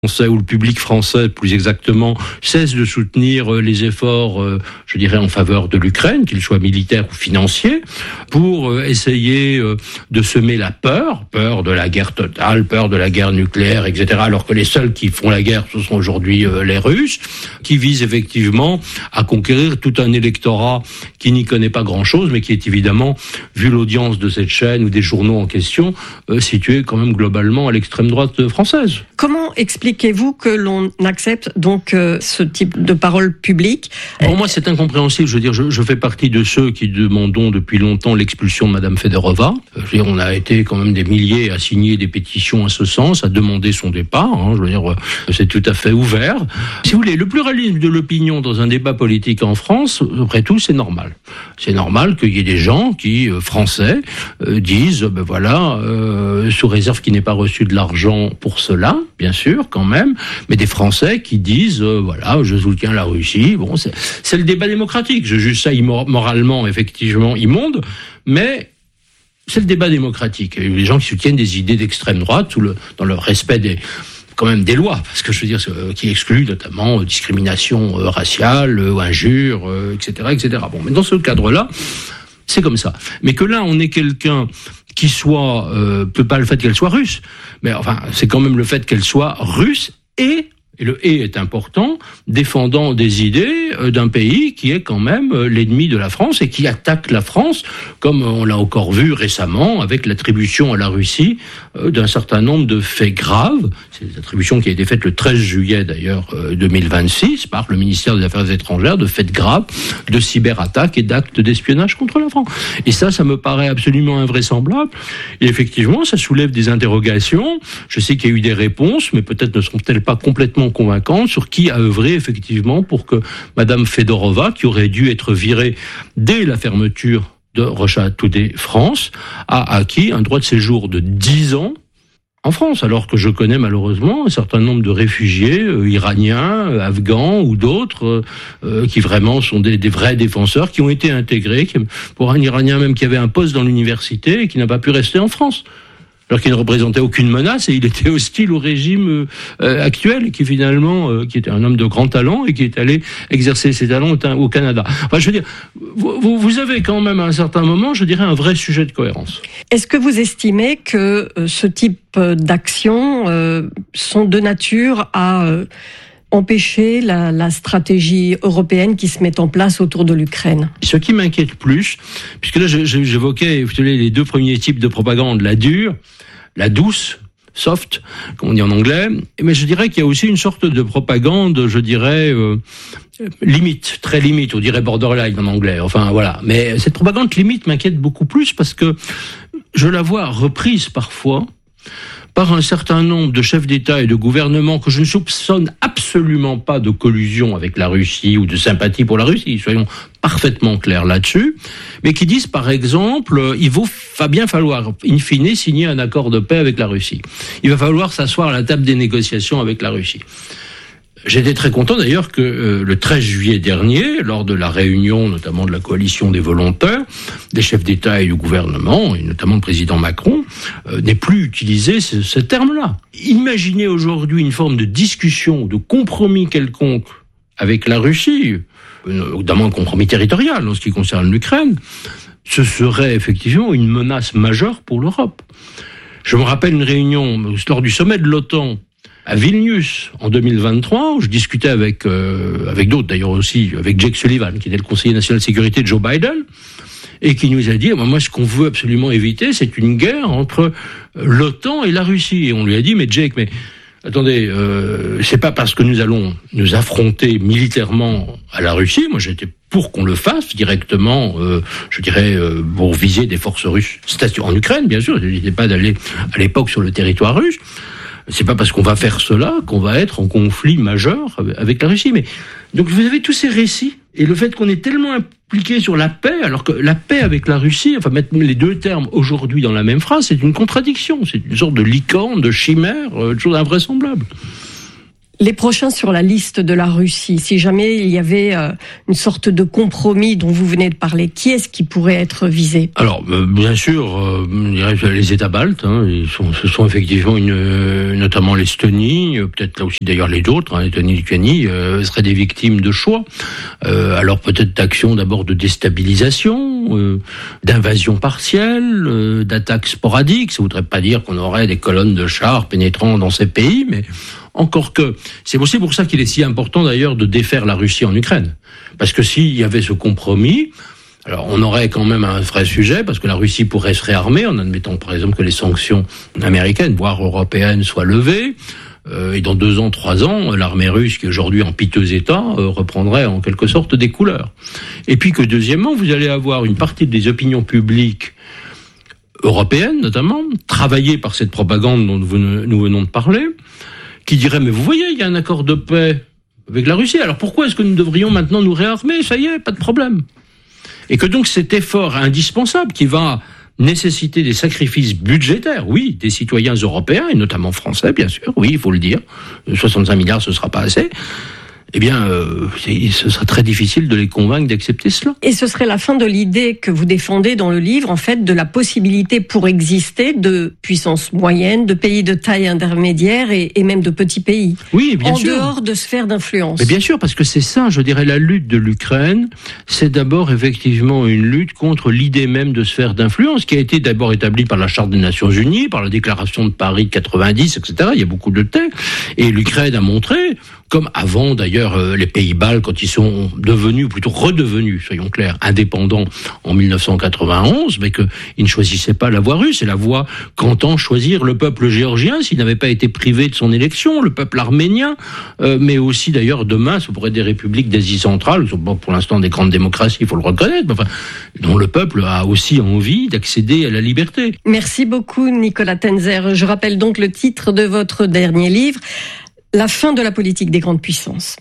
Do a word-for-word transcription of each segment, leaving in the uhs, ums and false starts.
Français ou le public français, plus exactement, cesse de soutenir les efforts, euh, je dirais, en faveur de l'Ukraine, qu'ils soient militaires ou financiers, pour euh, essayer euh, de semer la peur, peur de la guerre totale, peur de la guerre nucléaire, et cetera, alors que les seuls qui font la guerre, ce sont aujourd'hui euh, les Russes, qui visent effectivement à conquérir tout un électorat qui n'y connaît pas grand-chose, mais qui est évidemment, vu l'audience de cette chaîne ou des journaux en question, euh, situé quand même globalement à l'extrême droite française. Comment expliquez-vous que l'on accepte donc euh, ce type de parole publique ? Pour moi, c'est incompréhensible. Je veux dire, je, je fais partie de ceux qui demandons depuis longtemps l'expulsion de Madame Fedorova. Je veux dire, on a été quand même des milliers à signer des pétitions à ce sens, à demander son départ. Hein. Je veux dire, c'est tout à fait ouvert. Si vous voulez, le pluralisme de l'opinion dans un débat politique en France, après tout, c'est normal. C'est normal qu'il y ait des gens qui, euh, français, euh, disent, ben voilà, euh, sous réserve qu'il n'ait pas reçu de l'argent pour cela, bien sûr, quand même, mais des Français qui disent, euh, voilà, je soutiens la Russie. Bon, c'est, c'est le débat démocratique. Je juge ça immor- moralement, effectivement, immonde, mais c'est le débat démocratique. Et les gens qui soutiennent des idées d'extrême droite, sous le, dans le respect des, quand même des lois, parce que je veux dire, euh, qui excluent notamment euh, discrimination euh, raciale, euh, injures, euh, et cetera, et cetera. Bon, mais dans ce cadre-là, c'est comme ça. Mais que là, on ait quelqu'un qui soit, euh, peut pas le fait qu'elle soit russe, mais enfin, c'est quand même le fait qu'elle soit russe et, et le « et » est important, défendant des idées euh, d'un pays qui est quand même euh, l'ennemi de la France et qui attaque la France, comme on l'a encore vu récemment avec l'attribution à la Russie euh, d'un certain nombre de faits graves. C'est une attribution qui a été faite le treize juillet d'ailleurs euh, deux mille vingt-six par le ministère des Affaires étrangères, de faits graves, de cyberattaques et d'actes d'espionnage contre la France. Et ça, ça me paraît absolument invraisemblable. Et effectivement, ça soulève des interrogations. Je sais qu'il y a eu des réponses, mais peut-être ne seront-elles pas complètement convaincantes sur qui a œuvré effectivement pour que Madame Fedorova, qui aurait dû être virée dès la fermeture de Russia Today France, a acquis un droit de séjour de dix ans en France, alors que je connais malheureusement un certain nombre de réfugiés euh, iraniens, euh, afghans ou d'autres euh, qui vraiment sont des, des vrais défenseurs, qui ont été intégrés, qui, pour un Iranien même qui avait un poste dans l'université et qui n'a pas pu rester en France, alors qu'il ne représentait aucune menace et il était hostile au régime euh, actuel, et qui finalement, euh, qui était un homme de grand talent et qui est allé exercer ses talents au, au Canada. Enfin, je veux dire, vous, vous avez quand même à un certain moment, je dirais, un vrai sujet de cohérence. Est-ce que vous estimez que euh, ce type d'actions euh, sont de nature à euh, empêcher la, la stratégie européenne qui se met en place autour de l'Ukraine ? Ce qui m'inquiète plus, puisque là j'évoquais les deux premiers types de propagande, la dure, la douce, soft, comme on dit en anglais, mais je dirais qu'il y a aussi une sorte de propagande, je dirais, euh, limite, très limite, on dirait borderline en anglais, enfin voilà. Mais cette propagande limite m'inquiète beaucoup plus parce que je la vois reprise parfois par un certain nombre de chefs d'État et de gouvernement que je ne soupçonne absolument pas de collusion avec la Russie ou de sympathie pour la Russie, soyons parfaitement clairs là-dessus, mais qui disent par exemple, il va bien falloir, in fine, signer un accord de paix avec la Russie. Il va falloir s'asseoir à la table des négociations avec la Russie. J'étais très content d'ailleurs que euh, le treize juillet dernier, lors de la réunion notamment de la coalition des volontaires, des chefs d'État et du gouvernement, et notamment le président Macron, euh, n'ait plus utilisé ce, ce terme-là. Imaginez aujourd'hui une forme de discussion, de compromis quelconque avec la Russie, notamment un compromis territorial en ce qui concerne l'Ukraine, ce serait effectivement une menace majeure pour l'Europe. Je me rappelle une réunion lors du sommet de l'OTAN à Vilnius, en deux mille vingt-trois, où je discutais avec, euh, avec d'autres, d'ailleurs aussi, avec Jake Sullivan, qui était le conseiller national de sécurité de Joe Biden, et qui nous a dit, moi, ce qu'on veut absolument éviter, c'est une guerre entre l'OTAN et la Russie. Et on lui a dit, mais Jake, mais attendez, euh, c'est pas parce que nous allons nous affronter militairement à la Russie, moi j'étais pour qu'on le fasse directement, euh, je dirais, euh, pour viser des forces russes stationnées en Ukraine, bien sûr, je n'hésitais pas d'aller à l'époque sur le territoire russe. C'est pas parce qu'on va faire cela qu'on va être en conflit majeur avec la Russie. Mais donc vous avez tous ces récits et le fait qu'on est tellement impliqué sur la paix, alors que la paix avec la Russie, enfin mettre les deux termes aujourd'hui dans la même phrase, c'est une contradiction, c'est une sorte de licorne, de chimère, de chose invraisemblable. Les prochains sur la liste de la Russie, si jamais il y avait euh, une sorte de compromis dont vous venez de parler, qui est-ce qui pourrait être visé ? Alors, euh, bien sûr, euh, les États baltes, hein, ils sont, ce sont effectivement une, euh, notamment l'Estonie, euh, peut-être là aussi d'ailleurs les autres, hein, l'Estonie, Lituanie, euh, seraient des victimes de choix. Euh, alors peut-être d'actions d'abord de déstabilisation, euh, d'invasion partielle, euh, d'attaques sporadiques. Ça voudrait pas dire qu'on aurait des colonnes de chars pénétrant dans ces pays, mais encore que, c'est aussi pour ça qu'il est si important d'ailleurs de défaire la Russie en Ukraine. Parce que s'il y avait ce compromis, alors on aurait quand même un vrai sujet, parce que la Russie pourrait se réarmer, en admettant par exemple que les sanctions américaines, voire européennes, soient levées. Euh, et dans deux ans, trois ans, l'armée russe, qui est aujourd'hui en piteux état, euh, reprendrait en quelque sorte des couleurs. Et puis que deuxièmement, vous allez avoir une partie des opinions publiques européennes, notamment, travaillées par cette propagande dont nous venons de parler, qui dirait, mais vous voyez, il y a un accord de paix avec la Russie, alors pourquoi est-ce que nous devrions maintenant nous réarmer ? Ça y est, pas de problème. Et que donc cet effort indispensable qui va nécessiter des sacrifices budgétaires, oui, des citoyens européens, et notamment français, bien sûr, oui, il faut le dire, soixante-cinq milliards, ce ne sera pas assez, eh bien, euh, ce sera très difficile de les convaincre d'accepter cela. Et ce serait la fin de l'idée que vous défendez dans le livre, en fait, de la possibilité pour exister de puissances moyennes, de pays de taille intermédiaire et, et même de petits pays. Oui, bien en sûr. En dehors de sphères d'influence. Mais bien sûr, parce que c'est ça, je dirais, la lutte de l'Ukraine, c'est d'abord effectivement une lutte contre l'idée même de sphère d'influence, qui a été d'abord établie par la Charte des Nations Unies, par la Déclaration de Paris de quatre-vingt-dix, et cetera. Il y a beaucoup de textes. Et l'Ukraine a montré, comme avant d'ailleurs, les pays baltes, quand ils sont devenus, ou plutôt redevenus, soyons clairs, indépendants en mille neuf cent quatre-vingt-onze, mais qu'ils ne choisissaient pas la voie russe, c'est la voie qu'entend choisir le peuple géorgien s'il n'avait pas été privé de son élection, le peuple arménien, euh, mais aussi d'ailleurs demain, ce pourrait être des républiques d'Asie centrale, ce sont pas pour l'instant des grandes démocraties, il faut le reconnaître, mais enfin, dont le peuple a aussi envie d'accéder à la liberté. Merci beaucoup Nicolas Tenzer. Je rappelle donc le titre de votre dernier livre, La fin de la politique des grandes puissances.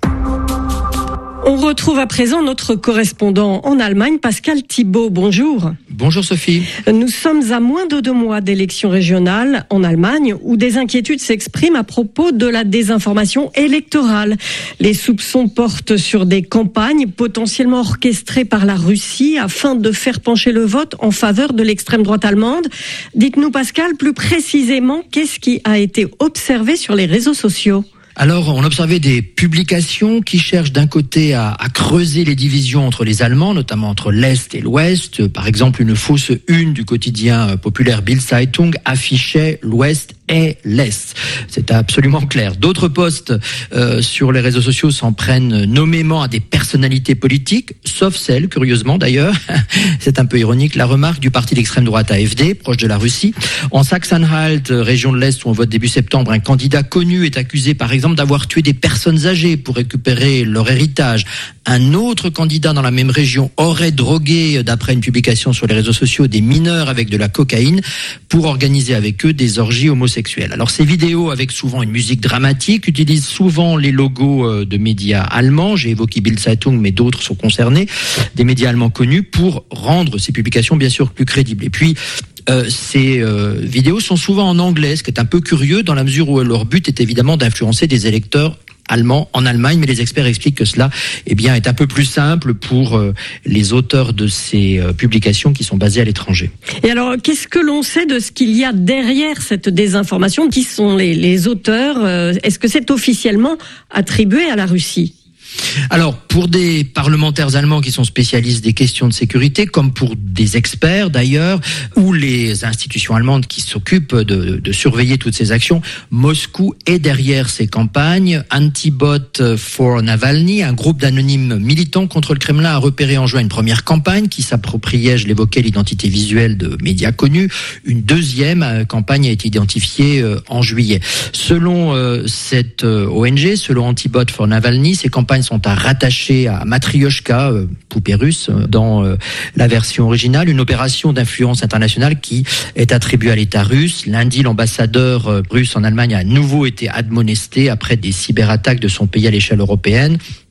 On retrouve à présent notre correspondant en Allemagne, Pascal Thibault. Bonjour. Bonjour Sophie. Nous sommes à moins de deux mois d'élections régionales en Allemagne où des inquiétudes s'expriment à propos de la désinformation électorale. Les soupçons portent sur des campagnes potentiellement orchestrées par la Russie afin de faire pencher le vote en faveur de l'extrême droite allemande. Dites-nous Pascal, plus précisément, qu'est-ce qui a été observé sur les réseaux sociaux ? Alors, on observait des publications qui cherchent d'un côté à, à creuser les divisions entre les Allemands, notamment entre l'Est et l'Ouest. Par exemple, une fausse une du quotidien populaire Bild Zeitung affichait l'Ouest et l'Est. C'est absolument clair. D'autres posts euh, sur les réseaux sociaux s'en prennent nommément à des personnalités politiques, sauf celle, curieusement d'ailleurs, c'est un peu ironique, la remarque du parti d'extrême droite A F D, proche de la Russie. En Sachsen-Anhalt, région de l'Est où on vote début septembre, un candidat connu est accusé par exemple d'avoir tué des personnes âgées pour récupérer leur héritage. Un autre candidat dans la même région aurait drogué, d'après une publication sur les réseaux sociaux, des mineurs avec de la cocaïne pour organiser avec eux des orgies homosexuelles. Alors ces vidéos, avec souvent une musique dramatique, utilisent souvent les logos de médias allemands. J'ai évoqué Bild Zeitung, mais d'autres sont concernés, des médias allemands connus, pour rendre ces publications bien sûr plus crédibles. Et puis, Euh, ces euh, vidéos sont souvent en anglais, ce qui est un peu curieux dans la mesure où leur but est évidemment d'influencer des électeurs allemands en Allemagne, mais les experts expliquent que cela eh bien, est un peu plus simple pour euh, les auteurs de ces euh, publications qui sont basées à l'étranger. Et alors, qu'est-ce que l'on sait de ce qu'il y a derrière cette désinformation ? Qui sont les, les auteurs ? euh, Est-ce que c'est officiellement attribué à la Russie ? Alors, pour des parlementaires allemands qui sont spécialistes des questions de sécurité, comme pour des experts d'ailleurs, ou les institutions allemandes qui s'occupent de, de surveiller toutes ces actions, Moscou est derrière ces campagnes. Antibot for Navalny, un groupe d'anonymes militants contre le Kremlin, a repéré en juin une première campagne qui s'appropriait, je l'évoquais, l'identité visuelle de médias connus. Une deuxième campagne a été identifiée en juillet. Selon euh, cette euh, O N G, selon Antibot for Navalny, ces campagnes sont à rattacher à Matryoshka, euh, poupée russe, euh, dans euh, la version originale, une opération d'influence internationale qui est attribuée à l'État russe. Lundi, l'ambassadeur euh, russe en Allemagne a à nouveau été admonesté après des cyberattaques de son pays à l'échelle européenne.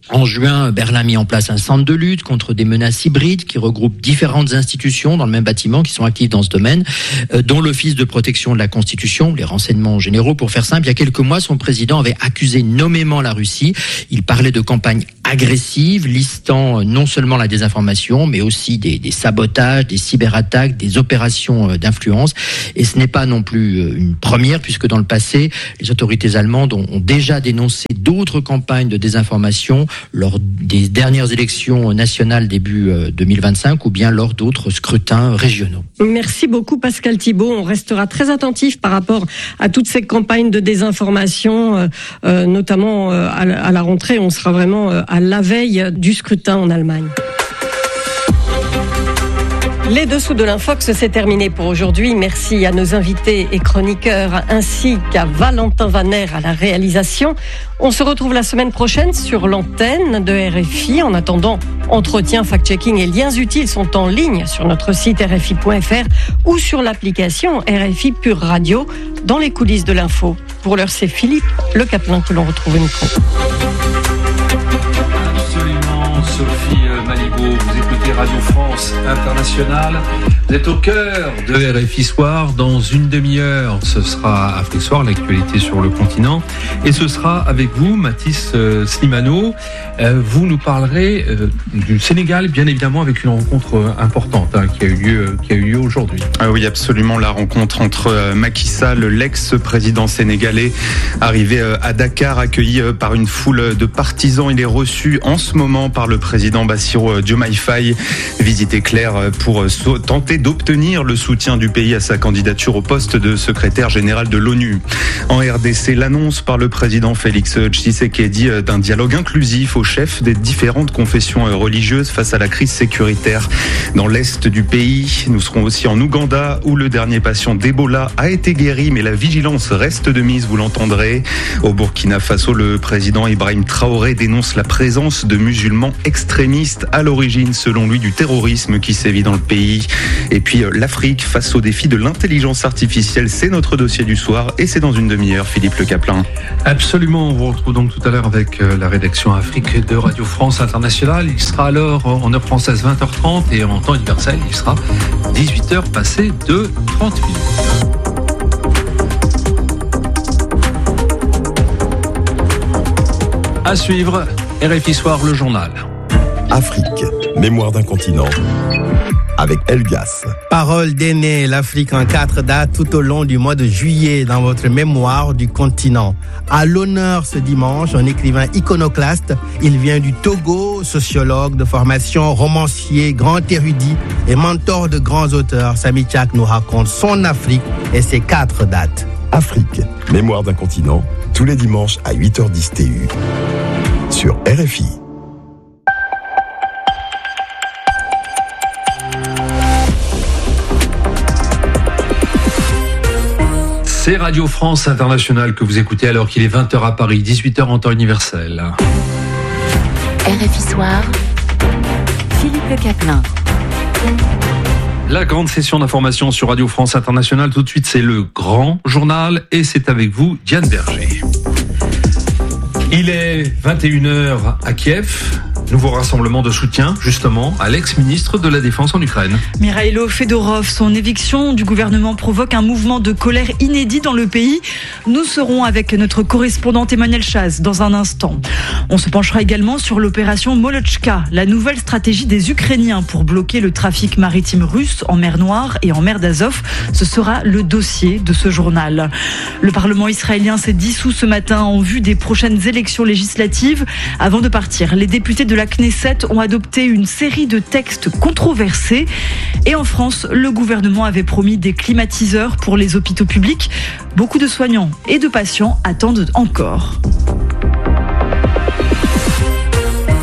En juin, Berlin a mis en place un centre de lutte contre des menaces hybrides qui regroupe différentes institutions dans le même bâtiment qui sont actives dans ce domaine, euh, dont l'Office de protection de la Constitution, les renseignements généraux. Pour faire simple, il y a quelques mois, son président avait accusé nommément la Russie. Il parlait de campagne agressive, listant non seulement la désinformation, mais aussi des, des sabotages, des cyberattaques, des opérations d'influence. Et ce n'est pas non plus une première, puisque dans le passé, les autorités allemandes ont, ont déjà dénoncé d'autres campagnes de désinformation lors des dernières élections nationales début deux mille vingt-cinq ou bien lors d'autres scrutins régionaux. Merci beaucoup Pascal Thibault. On restera très attentif par rapport à toutes ces campagnes de désinformation, euh, euh, notamment euh, à, à la rentrée. On sera vraiment euh, à la veille du scrutin en Allemagne. Les dessous de l'Infox, c'est terminé pour aujourd'hui. Merci à nos invités et chroniqueurs ainsi qu'à Valentin Vaner à la réalisation. On se retrouve la semaine prochaine sur l'antenne de R F I. En attendant, entretien, fact-checking et liens utiles sont en ligne sur notre site r f i point f r ou sur l'application R F I Pure Radio dans les coulisses de l'info. Pour l'heure, c'est Philippe Le Caplin que l'on retrouve au micro. Sophie Malibaud, vous écoutez Radio France Internationale. Vous êtes au cœur de R F I Soir. Dans une demi-heure, ce sera Afrique Soir, l'actualité sur le continent. Et ce sera avec vous, Mathis Slimano. Vous nous parlerez du Sénégal, bien évidemment, avec une rencontre importante hein, qui a eu lieu, qui a eu lieu aujourd'hui. Ah oui, absolument. La rencontre entre Macky Sall, l'ex-président sénégalais, arrivé à Dakar, accueilli par une foule de partisans. Il est reçu en ce moment par le président Bassirou Diomaye Faye. Visite éclair pour tenter d'obtenir le soutien du pays à sa candidature au poste de secrétaire général de l'ONU. En R D C, l'annonce par le président Félix Tshisekedi d'un dialogue inclusif aux chefs des différentes confessions religieuses face à la crise sécuritaire dans l'est du pays. Nous serons aussi en Ouganda où le dernier patient d'Ebola a été guéri, mais la vigilance reste de mise, vous l'entendrez. Au Burkina Faso, le président Ibrahim Traoré dénonce la présence de musulmans extrémistes à l'origine, selon lui, du terrorisme qui sévit dans le pays. Et puis l'Afrique face au défi de l'intelligence artificielle, c'est notre dossier du soir et c'est dans une demi-heure, Philippe Le Caplin. Absolument, on vous retrouve donc tout à l'heure avec la rédaction Afrique de Radio France Internationale. Il sera alors en heure française vingt heures trente et en temps universel, il sera dix-huit heures passées de trente minutes. À suivre, R F I Soir, le journal. Afrique, mémoire d'un continent, avec Elgas. Parole d'aîné, l'Afrique en quatre dates tout au long du mois de juillet dans votre mémoire du continent. À l'honneur ce dimanche, un écrivain iconoclaste. Il vient du Togo, sociologue de formation, romancier, grand érudit et mentor de grands auteurs. Samy Tchak nous raconte son Afrique et ses quatre dates. Afrique, mémoire d'un continent, tous les dimanches à huit heures dix T U. Sur R F I. C'est Radio France Internationale que vous écoutez alors qu'il est vingt heures à Paris, dix-huit heures en temps universel. R F I Soir, Philippe Le Caplin. La grande session d'information sur Radio France Internationale, tout de suite c'est le grand journal et c'est avec vous Diane Berger. Il est vingt et une heures à Kiev. Nouveau rassemblement de soutien, justement, à l'ex-ministre de la Défense en Ukraine. Mikhailo Fedorov, son éviction du gouvernement provoque un mouvement de colère inédit dans le pays. Nous serons avec notre correspondante Emmanuel Chaz dans un instant. On se penchera également sur l'opération Molochka, la nouvelle stratégie des Ukrainiens pour bloquer le trafic maritime russe en mer Noire et en mer d'Azov. Ce sera le dossier de ce journal. Le Parlement israélien s'est dissous ce matin en vue des prochaines élections législatives. Avant de partir, les députés de la Knesset ont adopté une série de textes controversés. Et en France, le gouvernement avait promis des climatiseurs pour les hôpitaux publics. Beaucoup de soignants et de patients attendent encore.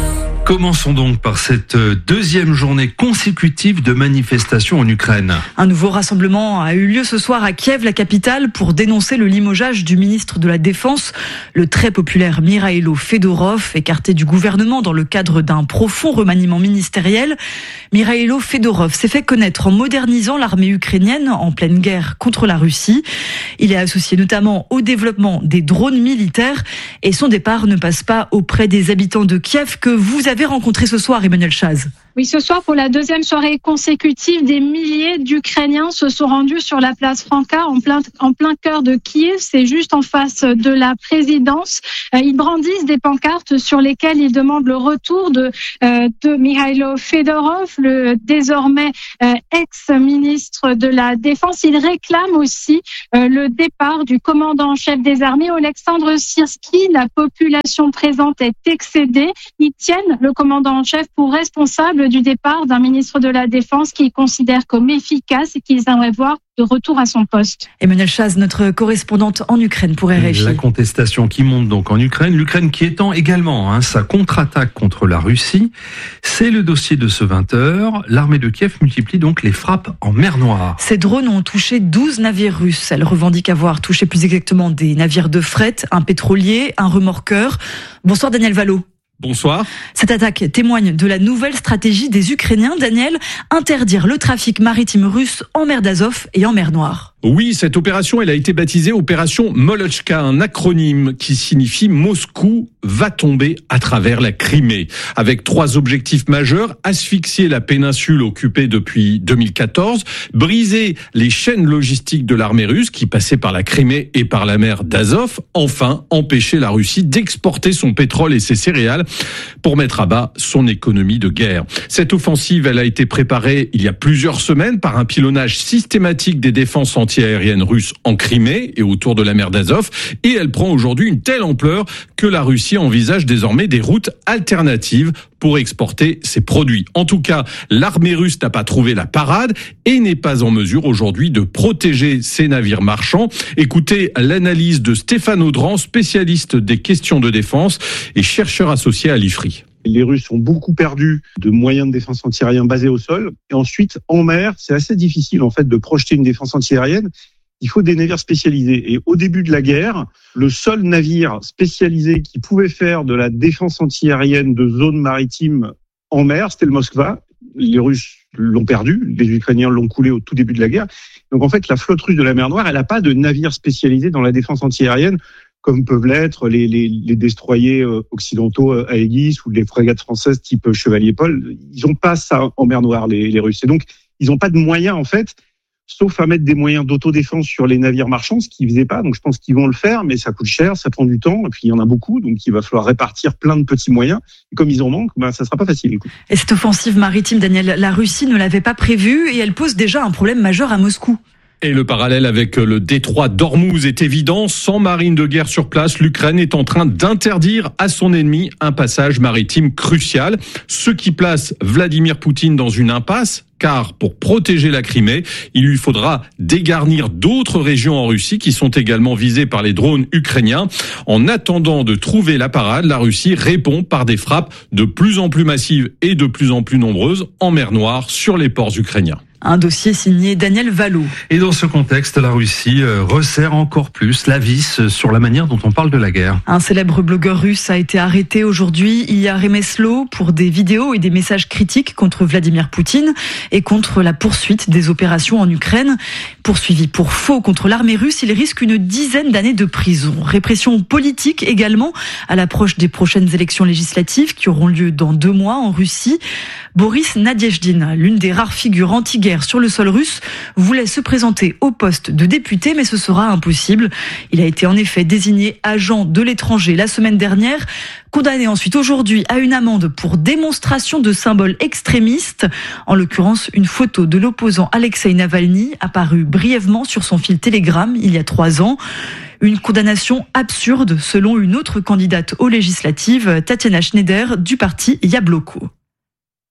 Commençons donc par cette deuxième journée consécutive de manifestations en Ukraine. Un nouveau rassemblement a eu lieu ce soir à Kiev, la capitale, pour dénoncer le limogeage du ministre de la Défense, le très populaire Mikhailo Fedorov, écarté du gouvernement dans le cadre d'un profond remaniement ministériel. Mikhailo Fedorov s'est fait connaître en modernisant l'armée ukrainienne en pleine guerre contre la Russie. Il est associé notamment au développement des drones militaires et son départ ne passe pas auprès des habitants de Kiev que vous avez rencontré ce soir, Emmanuel Chaz. Oui, ce soir, pour la deuxième soirée consécutive, des milliers d'Ukrainiens se sont rendus sur la place Franka, en plein, en plein cœur de Kiev. C'est juste en face de la présidence. Ils brandissent des pancartes sur lesquelles ils demandent le retour de, euh, de Mikhailo Fedorov, le désormais euh, ex-ministre de la Défense. Ils réclament aussi euh, le départ du commandant en chef des armées, Oleksandr Syrski. La population présente est excédée. Ils tiennent le commandant en chef pour responsable du départ d'un ministre de la Défense qu'ils considèrent comme efficace et qu'ils aimeraient voir de retour à son poste. Emmanuel Chaz, notre correspondante en Ukraine pour R F I. La contestation qui monte donc en Ukraine, l'Ukraine qui étend également hein, sa contre-attaque contre la Russie. C'est le dossier de ce vingt heures. L'armée de Kiev multiplie donc les frappes en mer Noire. Ces drones ont touché douze navires russes. Elle revendique avoir touché plus exactement des navires de fret, un pétrolier, un remorqueur. Bonsoir Daniel Valo. Bonsoir. Cette attaque témoigne de la nouvelle stratégie des Ukrainiens, Daniel, interdire le trafic maritime russe en mer d'Azov et en mer Noire. Oui, cette opération, elle a été baptisée opération Molochka, un acronyme qui signifie Moscou va tomber à travers la Crimée. Avec trois objectifs majeurs: asphyxier la péninsule occupée depuis deux mille quatorze, briser les chaînes logistiques de l'armée russe qui passaient par la Crimée et par la mer d'Azov, enfin empêcher la Russie d'exporter son pétrole et ses céréales pour mettre à bas son économie de guerre. Cette offensive, elle a été préparée il y a plusieurs semaines par un pilonnage systématique des défenses anti-aériennes russes en Crimée et autour de la mer d'Azov, et elle prend aujourd'hui une telle ampleur que la Russie envisage désormais des routes alternatives pour exporter ses produits. En tout cas, l'armée russe n'a pas trouvé la parade et n'est pas en mesure aujourd'hui de protéger ses navires marchands. Écoutez l'analyse de Stéphane Audran, spécialiste des questions de défense et chercheur associé à l'I F R I. Les Russes ont beaucoup perdu de moyens de défense antiaérienne basés au sol. Et ensuite, en mer, c'est assez difficile en fait de projeter une défense antiaérienne. Il faut des navires spécialisés. Et au début de la guerre, le seul navire spécialisé qui pouvait faire de la défense antiaérienne de zones maritimes en mer, c'était le Moskva. Les Russes l'ont perdu, les Ukrainiens l'ont coulé au tout début de la guerre. Donc en fait, la flotte russe de la mer Noire, elle n'a pas de navire spécialisé dans la défense antiaérienne, comme peuvent l'être les, les, les destroyers occidentaux Aegis ou les frégates françaises type Chevalier Paul. Ils n'ont pas ça en mer Noire, les, les Russes. Et donc, ils n'ont pas de moyens, en fait, sauf à mettre des moyens d'autodéfense sur les navires marchands, ce qu'ils ne faisaient pas. Donc, je pense qu'ils vont le faire, mais ça coûte cher, ça prend du temps, et puis il y en a beaucoup, donc il va falloir répartir plein de petits moyens. Et comme ils en manquent, ben, ça ne sera pas facile. Et cette offensive maritime, Daniel, la Russie ne l'avait pas prévue et elle pose déjà un problème majeur à Moscou. Et le parallèle avec le détroit d'Ormuz est évident. Sans marine de guerre sur place, l'Ukraine est en train d'interdire à son ennemi un passage maritime crucial, ce qui place Vladimir Poutine dans une impasse. Car pour protéger la Crimée, il lui faudra dégarnir d'autres régions en Russie qui sont également visées par les drones ukrainiens. En attendant de trouver la parade, la Russie répond par des frappes de plus en plus massives et de plus en plus nombreuses en mer Noire sur les ports ukrainiens. Un dossier signé Daniel Valo. Et dans ce contexte, la Russie resserre encore plus la vis sur la manière dont on parle de la guerre. Un célèbre blogueur russe a été arrêté aujourd'hui. Il y a Remeslo pour des vidéos et des messages critiques contre Vladimir Poutine et contre la poursuite des opérations en Ukraine. Poursuivi pour faux contre l'armée russe, il risque une dizaine d'années de prison. Répression politique également à l'approche des prochaines élections législatives qui auront lieu dans deux mois en Russie. Boris Nadezhdin, l'une des rares figures anti-guerre sur le sol russe, voulait se présenter au poste de député, mais ce sera impossible. Il a été en effet désigné agent de l'étranger la semaine dernière, condamné ensuite aujourd'hui à une amende pour démonstration de symboles extrémistes. En l'occurrence, une photo de l'opposant Alexei Navalny apparue brièvement sur son fil Telegram il y a trois ans. Une condamnation absurde selon une autre candidate aux législatives, Tatiana Schneider du parti Yabloko.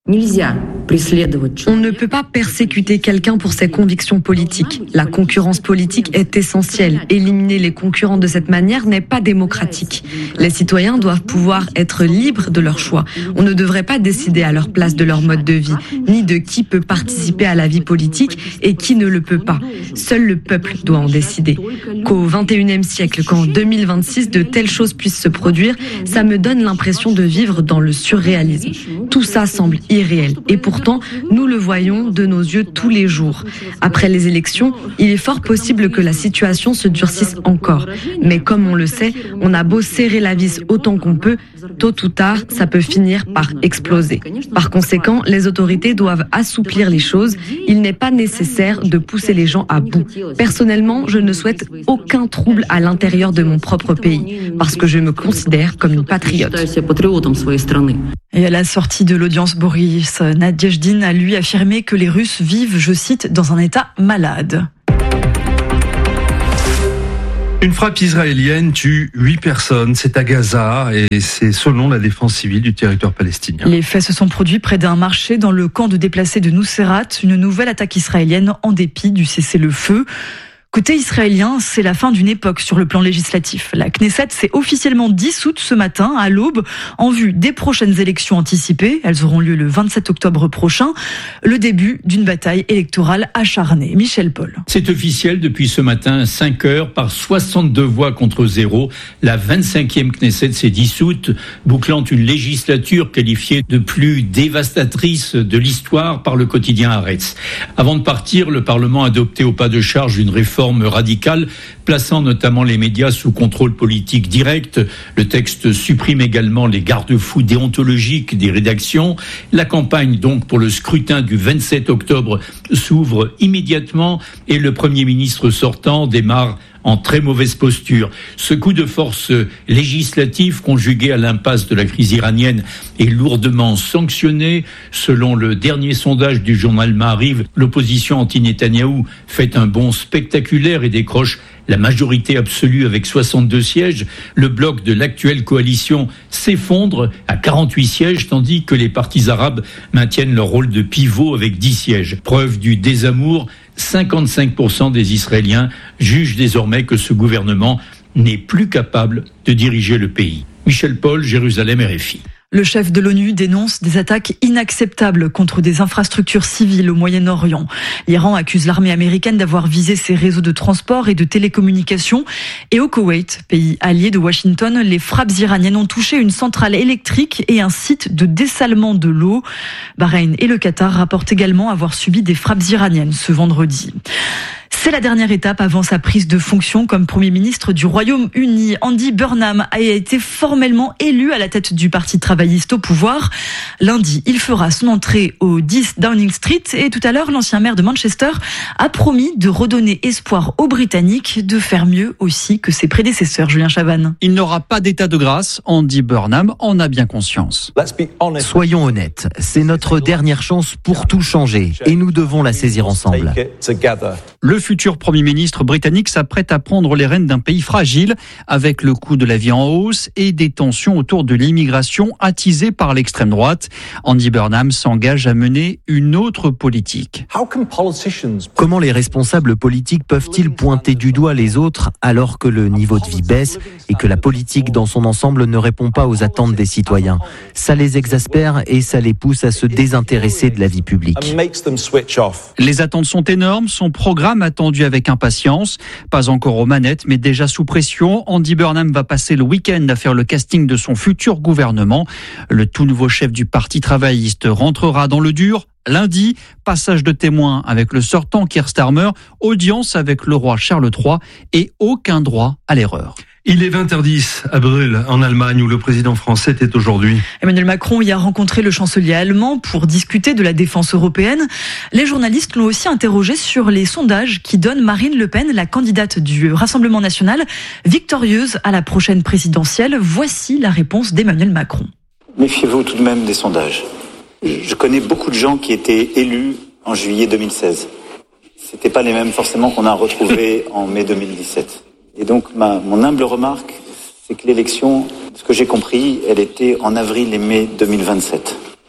On ne peut pas persécuter quelqu'un pour ses convictions politiques. La concurrence politique est essentielle. Éliminer les concurrents de cette manière n'est pas démocratique. Les citoyens doivent pouvoir être libres de leur choix. On ne devrait pas décider à leur place de leur mode de vie, ni de qui peut participer à la vie politique et qui ne le peut pas. Seul le peuple doit en décider. Qu'au vingt et unième siècle, qu'en deux mille vingt-six, de telles choses puissent se produire, ça me donne l'impression de vivre dans le surréalisme. Tout ça semble irréel. Et pourtant, nous le voyons de nos yeux tous les jours. Après les élections, il est fort possible que la situation se durcisse encore. Mais comme on le sait, on a beau serrer la vis autant qu'on peut, tôt ou tard, ça peut finir par exploser. Par conséquent, les autorités doivent assouplir les choses. Il n'est pas nécessaire de pousser les gens à bout. Personnellement, je ne souhaite aucun trouble à l'intérieur de mon propre pays, parce que je me considère comme une patriote. Et à la sortie de l'audience, Boris Nadezhdin a lui affirmé que les Russes vivent, je cite, dans un état malade. Une frappe israélienne tue huit personnes, c'est à Gaza et c'est selon la défense civile du territoire palestinien. Les faits se sont produits près d'un marché dans le camp de déplacés de Nuseirat, une nouvelle attaque israélienne en dépit du cessez-le-feu. Côté israélien, c'est la fin d'une époque sur le plan législatif. La Knesset s'est officiellement dissoute ce matin à l'aube en vue des prochaines élections anticipées. Elles auront lieu le vingt-sept octobre prochain. Le début d'une bataille électorale acharnée. Michel Paul. C'est officiel depuis ce matin, cinq heures, par soixante-deux voix contre zéro. La vingt-cinquième Knesset s'est dissoute, bouclant une législature qualifiée de plus dévastatrice de l'histoire par le quotidien Haaretz. Avant de partir, le Parlement a adopté au pas de charge une réforme radicale, plaçant notamment les médias sous contrôle politique direct. Le texte supprime également les garde-fous déontologiques des rédactions. La campagne donc pour le scrutin du vingt-sept octobre s'ouvre immédiatement et le Premier ministre sortant démarre en très mauvaise posture. Ce coup de force législatif conjugué à l'impasse de la crise iranienne est lourdement sanctionné. Selon le dernier sondage du journal Maariv, l'opposition anti-Netanyahou fait un bond spectaculaire et décroche la majorité absolue avec soixante-deux sièges. Le bloc de l'actuelle coalition s'effondre à quarante-huit sièges, tandis que les partis arabes maintiennent leur rôle de pivot avec dix sièges. Preuve du désamour, cinquante-cinq pour cent des Israéliens jugent désormais que ce gouvernement n'est plus capable de diriger le pays. Michel Paul, Jérusalem, R F I. Le chef de l'ONU dénonce des attaques inacceptables contre des infrastructures civiles au Moyen-Orient. L'Iran accuse l'armée américaine d'avoir visé ses réseaux de transport et de télécommunications. Et au Koweït, pays allié de Washington, les frappes iraniennes ont touché une centrale électrique et un site de dessalement de l'eau. Bahreïn et le Qatar rapportent également avoir subi des frappes iraniennes ce vendredi. C'est la dernière étape avant sa prise de fonction comme Premier ministre du Royaume-Uni. Andy Burnham a été formellement élu à la tête du Parti travailliste au pouvoir. Lundi, il fera son entrée au dix Downing Street et tout à l'heure, l'ancien maire de Manchester a promis de redonner espoir aux Britanniques de faire mieux aussi que ses prédécesseurs. Julien Chavannes. Il n'aura pas d'état de grâce. Andy Burnham en a bien conscience. Soyons honnêtes, c'est notre dernière chance pour tout changer et nous devons la saisir ensemble. Le futur Premier ministre britannique s'apprête à prendre les rênes d'un pays fragile avec le coût de la vie en hausse et des tensions autour de l'immigration attisées par l'extrême droite. Andy Burnham s'engage à mener une autre politique. Comment les responsables politiques peuvent-ils pointer du doigt les autres alors que le niveau de vie baisse et que la politique dans son ensemble ne répond pas aux attentes des citoyens ? Ça les exaspère et ça les pousse à se désintéresser de la vie publique. Les attentes sont énormes, son programme attendu avec impatience. Pas encore aux manettes, mais déjà sous pression. Andy Burnham va passer le week-end à faire le casting de son futur gouvernement. Le tout nouveau chef du Parti travailliste rentrera dans le dur lundi. Passage de témoin avec le sortant Keir Starmer, audience avec le roi Charles trois et aucun droit à l'erreur. Il est vingt heures dix à Brühl, en Allemagne, où le président français était aujourd'hui. Emmanuel Macron y a rencontré le chancelier allemand pour discuter de la défense européenne. Les journalistes l'ont aussi interrogé sur les sondages qui donnent Marine Le Pen, la candidate du Rassemblement national, victorieuse à la prochaine présidentielle. Voici la réponse d'Emmanuel Macron. Méfiez-vous tout de même des sondages. Je connais beaucoup de gens qui étaient élus en juillet deux mille seize. C'était pas les mêmes forcément qu'on a retrouvés en mai deux mille dix-sept. Et donc, ma, mon humble remarque, c'est que l'élection, ce que j'ai compris, elle était en avril et mai deux mille vingt-sept.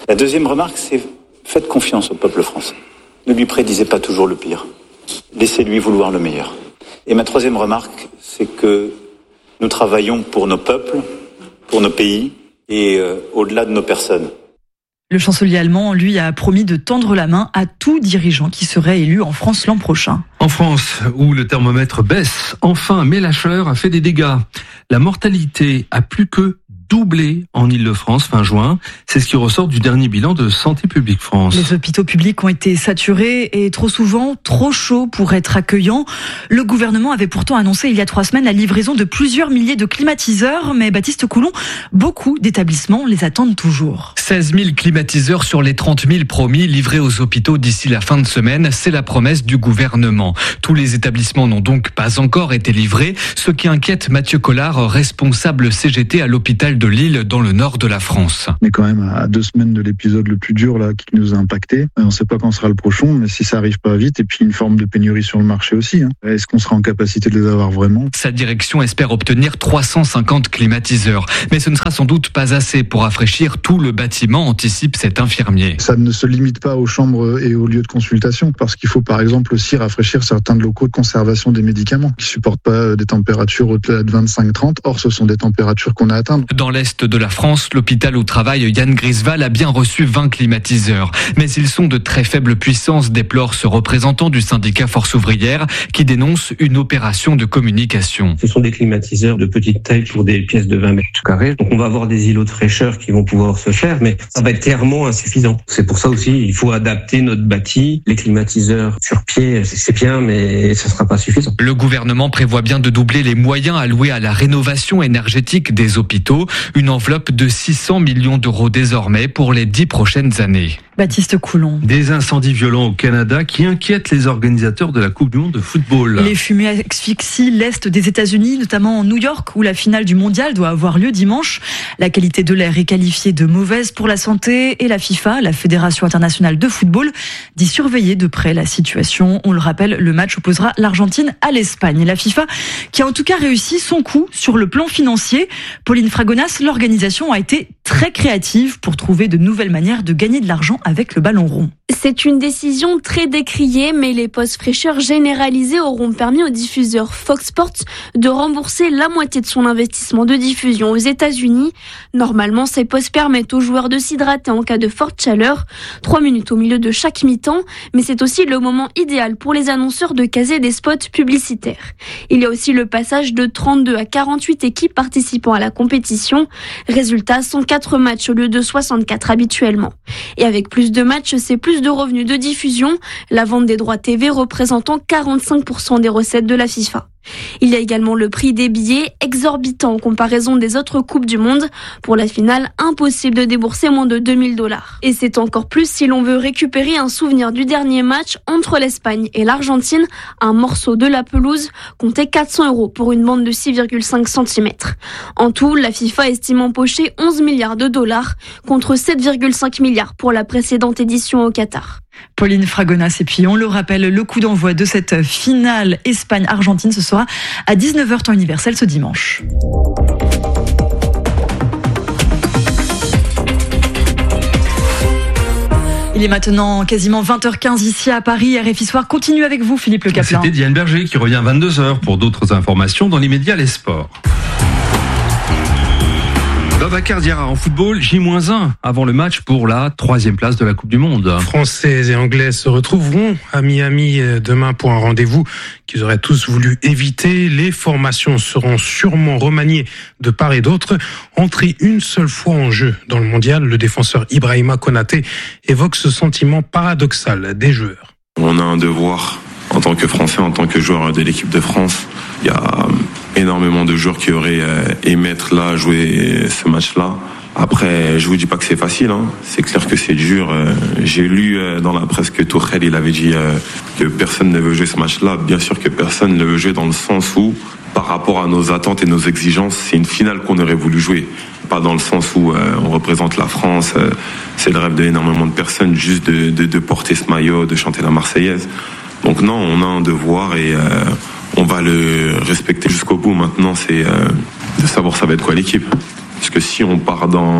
La deuxième remarque, c'est faites confiance au peuple français. Ne lui prédisez pas toujours le pire. Laissez-lui vouloir le meilleur. Et ma troisième remarque, c'est que nous travaillons pour nos peuples, pour nos pays et euh, au-delà de nos personnes. Le chancelier allemand, lui, a promis de tendre la main à tout dirigeant qui serait élu en France l'an prochain. En France, où le thermomètre baisse, enfin, Mélacheur a fait des dégâts. La mortalité a plus que doublé en Ile-de-France fin juin. C'est ce qui ressort du dernier bilan de Santé publique France. Les hôpitaux publics ont été saturés et trop souvent trop chauds pour être accueillants. Le gouvernement avait pourtant annoncé il y a trois semaines la livraison de plusieurs milliers de climatiseurs, mais Baptiste Coulon, beaucoup d'établissements les attendent toujours. seize mille climatiseurs sur les trente mille promis livrés aux hôpitaux d'ici la fin de semaine, c'est la promesse du gouvernement. Tous les établissements n'ont donc pas encore été livrés, ce qui inquiète Mathieu Collard, responsable C G T à l'hôpital de Lille dans le nord de la France. On est quand même à deux semaines de l'épisode le plus dur là qui nous a impacté. On ne sait pas quand sera le prochain, mais si ça arrive pas vite, et puis une forme de pénurie sur le marché aussi. Hein. Est-ce qu'on sera en capacité de les avoir vraiment ? Sa direction espère obtenir trois cent cinquante climatiseurs, mais ce ne sera sans doute pas assez pour rafraîchir tout le bâtiment, anticipe cet infirmier. Ça ne se limite pas aux chambres et aux lieux de consultation, parce qu'il faut par exemple aussi rafraîchir certains locaux de conservation des médicaments qui supportent pas des températures au-delà de vingt-cinq trente. Or, ce sont des températures qu'on a atteintes. Dans l'est de la France, l'hôpital où travaille Yann Grisval a bien reçu vingt climatiseurs. Mais ils sont de très faible puissance, déplore ce représentant du syndicat Force ouvrière qui dénonce une opération de communication. Ce sont des climatiseurs de petite taille pour des pièces de vingt mètres carrés. Donc on va avoir des îlots de fraîcheur qui vont pouvoir se faire, mais ça va être clairement insuffisant. C'est pour ça aussi il faut adapter notre bâti. Les climatiseurs sur pied, c'est bien, mais ça ne sera pas suffisant. Le gouvernement prévoit bien de doubler les moyens alloués à la rénovation énergétique des hôpitaux. Une enveloppe de six cents millions d'euros désormais pour les dix prochaines années. Baptiste Coulon. Des incendies violents au Canada qui inquiètent les organisateurs de la Coupe du Monde de football. Les fumées asphyxient l'est des États-Unis, notamment en New York, où la finale du mondial doit avoir lieu dimanche. La qualité de l'air est qualifiée de mauvaise pour la santé et la FIFA, la Fédération internationale de football, dit surveiller de près la situation. On le rappelle, le match opposera l'Argentine à l'Espagne. La FIFA qui a en tout cas réussi son coup sur le plan financier. Pauline Fragonas, l'organisation a été très créative pour trouver de nouvelles manières de gagner de l'argent avec le ballon rond. C'est une décision très décriée, mais les postes fraîcheurs généralisés auront permis au diffuseur Fox Sports de rembourser la moitié de son investissement de diffusion aux États-Unis. Normalement, ces postes permettent aux joueurs de s'hydrater en cas de forte chaleur, trois minutes au milieu de chaque mi-temps, mais c'est aussi le moment idéal pour les annonceurs de caser des spots publicitaires. Il y a aussi le passage de trente-deux à quarante-huit équipes participant à la compétition. Résultat, cent quatre matchs au lieu de soixante-quatre habituellement. Et avec plus de matchs, c'est plus de revenus de diffusion, la vente des droits T V représentant quarante-cinq pour cent des recettes de la FIFA. Il y a également le prix des billets, exorbitant en comparaison des autres Coupes du Monde. Pour la finale, impossible de débourser moins de deux mille dollars. Et c'est encore plus si l'on veut récupérer un souvenir du dernier match entre l'Espagne et l'Argentine. Un morceau de la pelouse comptait quatre cents euros pour une bande de six virgule cinq centimètres. En tout, la FIFA estime empocher onze milliards de dollars contre sept virgule cinq milliards pour la précédente édition au Qatar. Pauline Fragonas, et puis on le rappelle, le coup d'envoi de cette finale Espagne-Argentine, ce sera à dix-neuf heures temps universel ce dimanche. Il est maintenant quasiment vingt heures quinze ici à Paris. R F I Soir continue avec vous, Philippe Le Caplin. C'était Diane Berger qui revient à vingt-deux heures pour d'autres informations dans l'immédiat, les sports. Babacar Diarra en football, J un avant le match pour la troisième place de la Coupe du Monde. Français et Anglais se retrouveront à Miami demain pour un rendez-vous qu'ils auraient tous voulu éviter. Les formations seront sûrement remaniées de part et d'autre. Entré une seule fois en jeu dans le mondial, le défenseur Ibrahima Konaté évoque ce sentiment paradoxal des joueurs. On a un devoir en tant que Français, en tant que joueur de l'équipe de France. Il y a énormément de joueurs qui auraient aimé être là, jouer ce match-là. Après, je vous dis pas que c'est facile, hein. C'est clair que c'est dur. J'ai lu dans la presse que Tuchel, il avait dit que personne ne veut jouer ce match-là. Bien sûr que personne ne veut jouer dans le sens où, par rapport à nos attentes et nos exigences, c'est une finale qu'on aurait voulu jouer. Pas dans le sens où euh, on représente la France, euh, c'est le rêve d'énormément de personnes, juste de, de, de porter ce maillot, de chanter la Marseillaise. Donc non, on a un devoir et euh, on va le respecter jusqu'au bout. Maintenant, c'est euh, de savoir ça va être quoi l'équipe. Parce que si on part dans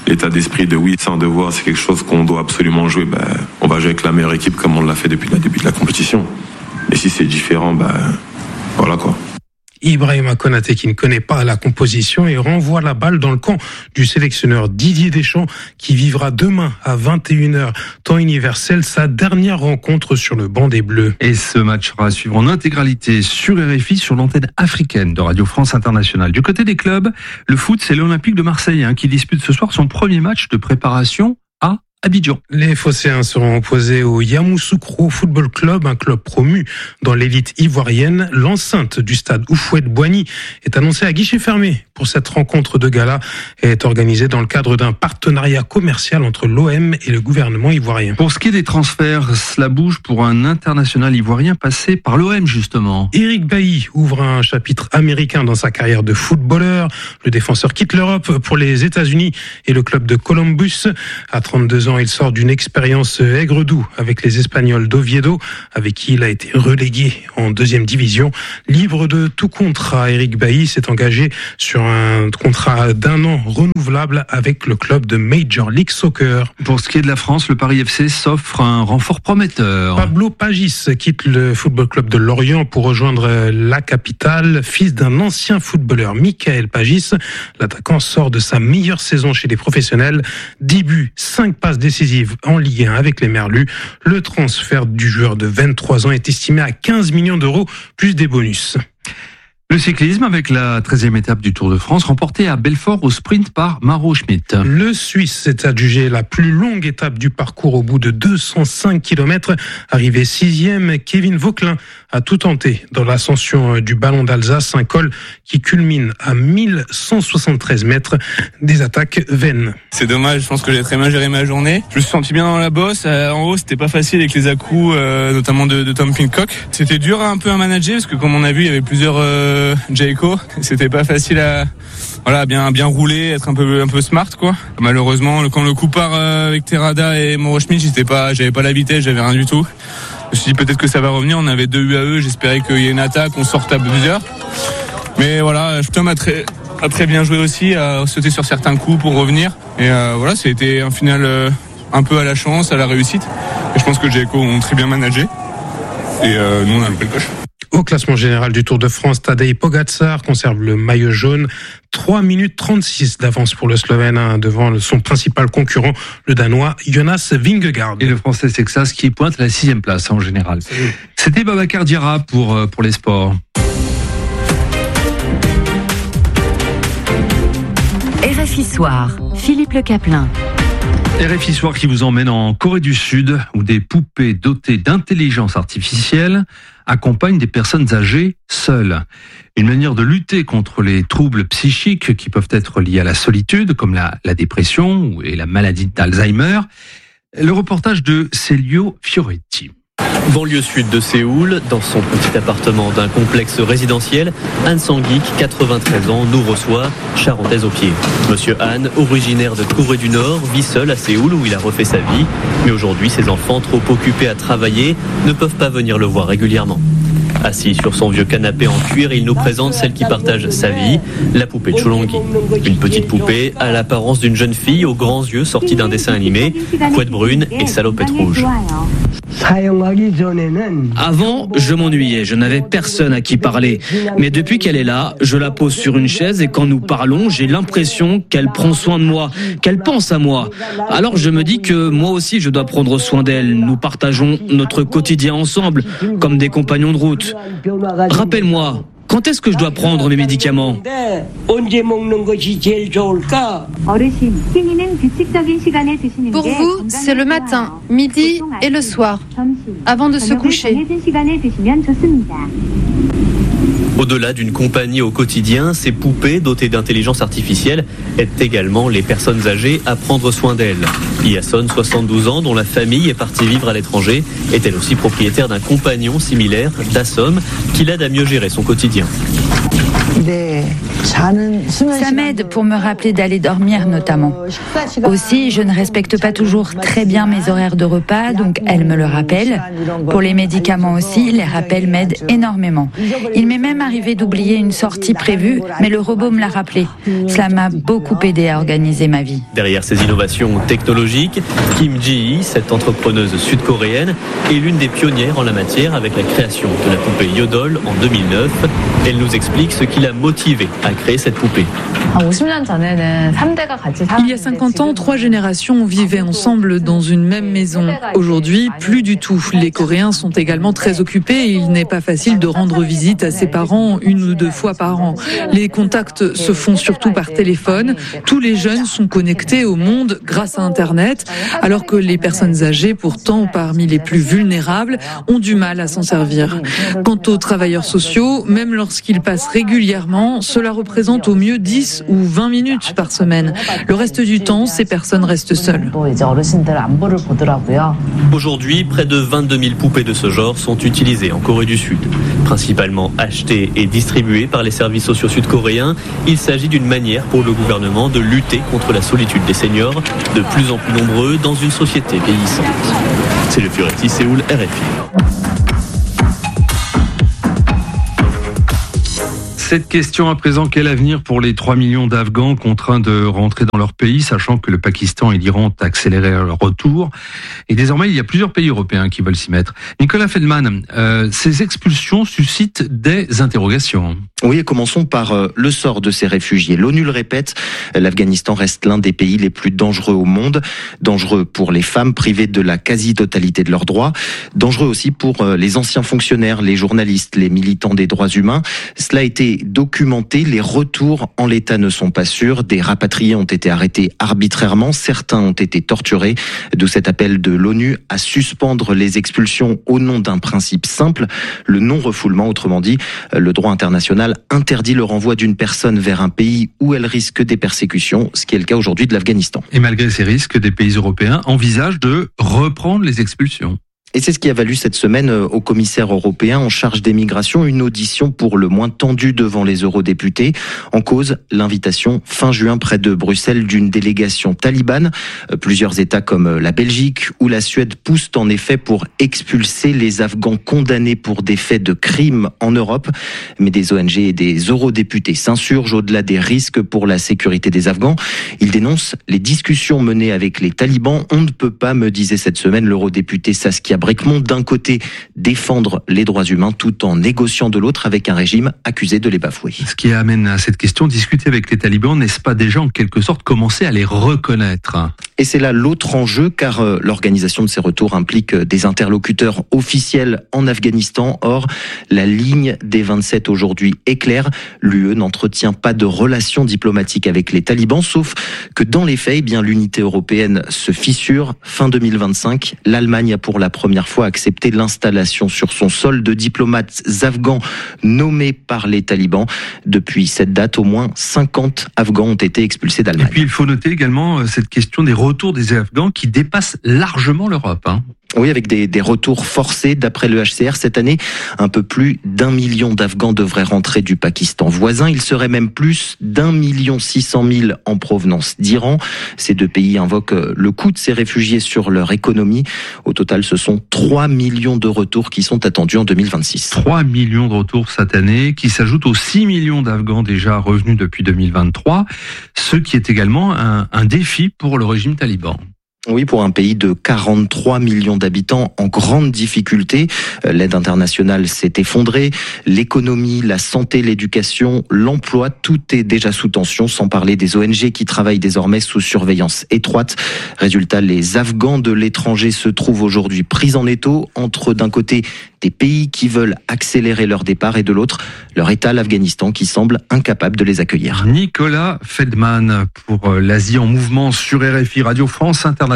l'état d'esprit de oui, c'est un devoir, c'est quelque chose qu'on doit absolument jouer. Ben, on va jouer avec la meilleure équipe comme on l'a fait depuis le début de la compétition. Et si c'est différent, ben voilà quoi. Ibrahima Konaté qui ne connaît pas la composition et renvoie la balle dans le camp du sélectionneur Didier Deschamps qui vivra demain à vingt et une heures, temps universel, sa dernière rencontre sur le banc des Bleus. Et ce match sera à suivre en intégralité sur R F I, sur l'antenne africaine de Radio France Internationale. Du côté des clubs, le foot, c'est l'Olympique de Marseille hein, qui dispute ce soir son premier match de préparation à Abidjan. Les Phocéens seront opposés au Yamoussoukro Football Club, un club promu dans l'élite ivoirienne. L'enceinte du stade Houphouët-Boigny est annoncée à guichet fermé pour cette rencontre de gala et est organisée dans le cadre d'un partenariat commercial entre l'O M et le gouvernement ivoirien. Pour ce qui est des transferts, cela bouge pour un international ivoirien passé par l'O M justement. Eric Bailly ouvre un chapitre américain dans sa carrière de footballeur. Le défenseur quitte l'Europe pour les États-Unis et le club de Columbus. À trente-deux ans, il sort d'une expérience aigre-doux avec les Espagnols d'Oviedo, avec qui il a été relégué en deuxième division. Libre de tout contrat, Eric Bailly s'est engagé sur un contrat d'un an renouvelable avec le club de Major League Soccer. Pour ce qui est de la France, le Paris F C s'offre un renfort prometteur. Pablo Pagis quitte le football club de Lorient pour rejoindre la capitale. Fils d'un ancien footballeur, Michael Pagis, l'attaquant sort de sa meilleure saison chez les professionnels. dix buts, cinq passes décisives en Ligue un avec les Merlus. Le transfert du joueur de vingt-trois ans est estimé à quinze millions d'euros plus des bonus. Le cyclisme avec la treizième étape du Tour de France remportée à Belfort au sprint par Maro Schmidt. Le Suisse s'est adjugé la plus longue étape du parcours au bout de deux cent cinq kilomètres. Arrivé sixième, Kevin Vauquelin a tout tenté dans l'ascension du Ballon d'Alsace, un col qui culmine à mille cent soixante-treize mètres. Des attaques vaines. C'est dommage, je pense que j'ai très bien géré ma journée. Je me suis senti bien dans la bosse. En haut, c'était pas facile avec les à-coups, euh, notamment de, de Tom Pidcock. C'était dur un peu à manager parce que comme on a vu, il y avait plusieurs euh, Jayco. C'était pas facile à voilà bien bien rouler, être un peu un peu smart quoi. Malheureusement, quand le coup part euh, avec Terrada et Mauro Schmidt, j'étais pas, j'avais pas la vitesse, j'avais rien du tout. Je me suis dit peut-être que ça va revenir. On avait deux U A E. J'espérais qu'il y ait une attaque, on sorte à plusieurs. Mais voilà, Tom a très a très bien joué aussi, a sauté sur certains coups pour revenir. Et euh, voilà, c'était un final euh, un peu à la chance, à la réussite. Et je pense que Jayco ont très bien managé. Et euh, nous, on a loupé le coche. Au classement général du Tour de France, Tadej Pogačar conserve le maillot jaune. trois minutes trente-six d'avance pour le Slovène hein, devant son principal concurrent, le Danois Jonas Vingegaard. Et le Français Texas qui pointe la sixième place en général. C'était Babacar Diarra pour, pour les sports. R F I Soir, Philippe Le Caplin. R F I Soir qui vous emmène en Corée du Sud où des poupées dotées d'intelligence artificielle accompagnent des personnes âgées seules. Une manière de lutter contre les troubles psychiques qui peuvent être liés à la solitude, comme la, la dépression et la maladie d'Alzheimer. Le reportage de Celio Fioretti. Banlieue sud de Séoul, dans son petit appartement d'un complexe résidentiel, Anne Sang-ik, quatre-vingt-treize ans, nous reçoit, charentaise aux pieds. Monsieur Han, originaire de Corée du Nord, vit seul à Séoul où il a refait sa vie. Mais aujourd'hui, ses enfants, trop occupés à travailler, ne peuvent pas venir le voir régulièrement. Assis sur son vieux canapé en cuir, il nous présente celle qui partage sa vie, la poupée Cholongi. Une petite poupée à l'apparence d'une jeune fille aux grands yeux sortie d'un dessin animé, couette brune et salopette rouge. Avant, je m'ennuyais, je n'avais personne à qui parler. Mais depuis qu'elle est là, je la pose sur une chaise et quand nous parlons, j'ai l'impression qu'elle prend soin de moi, qu'elle pense à moi. Alors je me dis que moi aussi je dois prendre soin d'elle. Nous partageons notre quotidien ensemble, comme des compagnons de route. Rappelle-moi, quand est-ce que je dois prendre mes médicaments ? Pour vous, c'est le matin, midi et le soir, avant de se coucher. Au-delà d'une compagnie au quotidien, ces poupées dotées d'intelligence artificielle aident également les personnes âgées à prendre soin d'elles. Yason, soixante-douze ans, dont la famille est partie vivre à l'étranger, est elle aussi propriétaire d'un compagnon similaire, Dassom, qui l'aide à mieux gérer son quotidien. Ça m'aide pour me rappeler d'aller dormir notamment. Aussi, je ne respecte pas toujours très bien mes horaires de repas, donc elle me le rappelle. Pour les médicaments aussi, les rappels m'aident énormément. Il m'est même arrivé d'oublier une sortie prévue, mais le robot me l'a rappelé. Cela m'a beaucoup aidé à organiser ma vie. Derrière ces innovations technologiques, Kim Ji-hee, cette entrepreneuse sud-coréenne, est l'une des pionnières en la matière avec la création de la poupée Yodol en deux mille neuf. Elle nous explique ce qui l'a motivée à créer cette poupée. Il y a cinquante ans, trois générations vivaient ensemble dans une même maison. Aujourd'hui, plus du tout. Les Coréens sont également très occupés et il n'est pas facile de rendre visite à ses parents une ou deux fois par an. Les contacts se font surtout par téléphone. Tous les jeunes sont connectés au monde grâce à Internet, alors que les personnes âgées, pourtant parmi les plus vulnérables, ont du mal à s'en servir. Quant aux travailleurs sociaux, même lorsqu'ils passent régulièrement, cela représente au mieux dix ou vingt minutes par semaine. Le reste du temps, ces personnes restent seules. Aujourd'hui, près de vingt-deux mille poupées de ce genre sont utilisées en Corée du Sud. Principalement achetées et distribuées par les services sociaux sud-coréens, il s'agit d'une manière pour le gouvernement de lutter contre la solitude des seniors, de plus en plus nombreux dans une société vieillissante. C'est le Furetti, Séoul, R F I. Cette question à présent, quel avenir pour les trois millions d'Afghans contraints de rentrer dans leur pays, sachant que le Pakistan et l'Iran ont accéléré leur retour. Et désormais, il y a plusieurs pays européens qui veulent s'y mettre. Nicolas Feldman, euh, ces expulsions suscitent des interrogations. Oui, et commençons par euh, le sort de ces réfugiés. L'ONU le répète, l'Afghanistan reste l'un des pays les plus dangereux au monde. Dangereux pour les femmes privées de la quasi-totalité de leurs droits. Dangereux aussi pour euh, les anciens fonctionnaires, les journalistes, les militants des droits humains. Cela a été documenté. Les retours en l'état ne sont pas sûrs. Des rapatriés ont été arrêtés arbitrairement. Certains ont été torturés. D'où cet appel de l'ONU à suspendre les expulsions au nom d'un principe simple, le non-refoulement. Autrement dit, le droit international interdit le renvoi d'une personne vers un pays où elle risque des persécutions, ce qui est le cas aujourd'hui de l'Afghanistan. Et malgré ces risques, des pays européens envisagent de reprendre les expulsions. Et c'est ce qui a valu cette semaine au commissaire européen en charge des migrations une audition pour le moins tendue devant les eurodéputés. En cause, l'invitation fin juin près de Bruxelles d'une délégation talibane. Plusieurs États comme la Belgique ou la Suède poussent en effet pour expulser les Afghans condamnés pour des faits de crimes en Europe. Mais des O N G et des eurodéputés s'insurgent au-delà des risques pour la sécurité des Afghans. Ils dénoncent les discussions menées avec les talibans. On ne peut pas, me disait cette semaine l'eurodéputé Saskia Bricmont, d'un côté défendre les droits humains tout en négociant de l'autre avec un régime accusé de les bafouer. Ce qui amène à cette question, discuter avec les talibans, n'est-ce pas déjà en quelque sorte commencer à les reconnaître ? Et c'est là l'autre enjeu, car l'organisation de ces retours implique des interlocuteurs officiels en Afghanistan. Or, la ligne des vingt-sept aujourd'hui est claire. L'U E n'entretient pas de relations diplomatiques avec les talibans, sauf que dans les faits, eh bien, l'unité européenne se fissure. Fin deux mille vingt-cinq, l'Allemagne a pour la première fois accepté l'installation sur son sol de diplomates afghans nommés par les talibans. Depuis cette date, au moins cinquante Afghans ont été expulsés d'Allemagne. Et puis il faut noter également cette question des retours des Afghans qui dépassent largement l'Europe, hein. Oui, avec des, des retours forcés. D'après le H C R, cette année, un peu plus d'un million d'Afghans devraient rentrer du Pakistan voisin. Il serait même plus d'un million six cent mille en provenance d'Iran. Ces deux pays invoquent le coût de ces réfugiés sur leur économie. Au total, ce sont trois millions de retours qui sont attendus en deux mille vingt-six. trois millions de retours cette année, qui s'ajoutent aux six millions d'Afghans déjà revenus depuis deux mille vingt-trois, ce qui est également un, un défi pour le régime taliban. Oui, pour un pays de quarante-trois millions d'habitants en grande difficulté. L'aide internationale s'est effondrée. L'économie, la santé, l'éducation, l'emploi, tout est déjà sous tension, sans parler des O N G qui travaillent désormais sous surveillance étroite. Résultat, les Afghans de l'étranger se trouvent aujourd'hui pris en étau entre, d'un côté, des pays qui veulent accélérer leur départ et de l'autre, leur État, l'Afghanistan, qui semble incapable de les accueillir. Nicolas Feldman pour l'Asie en mouvement sur R F I Radio France Internationale.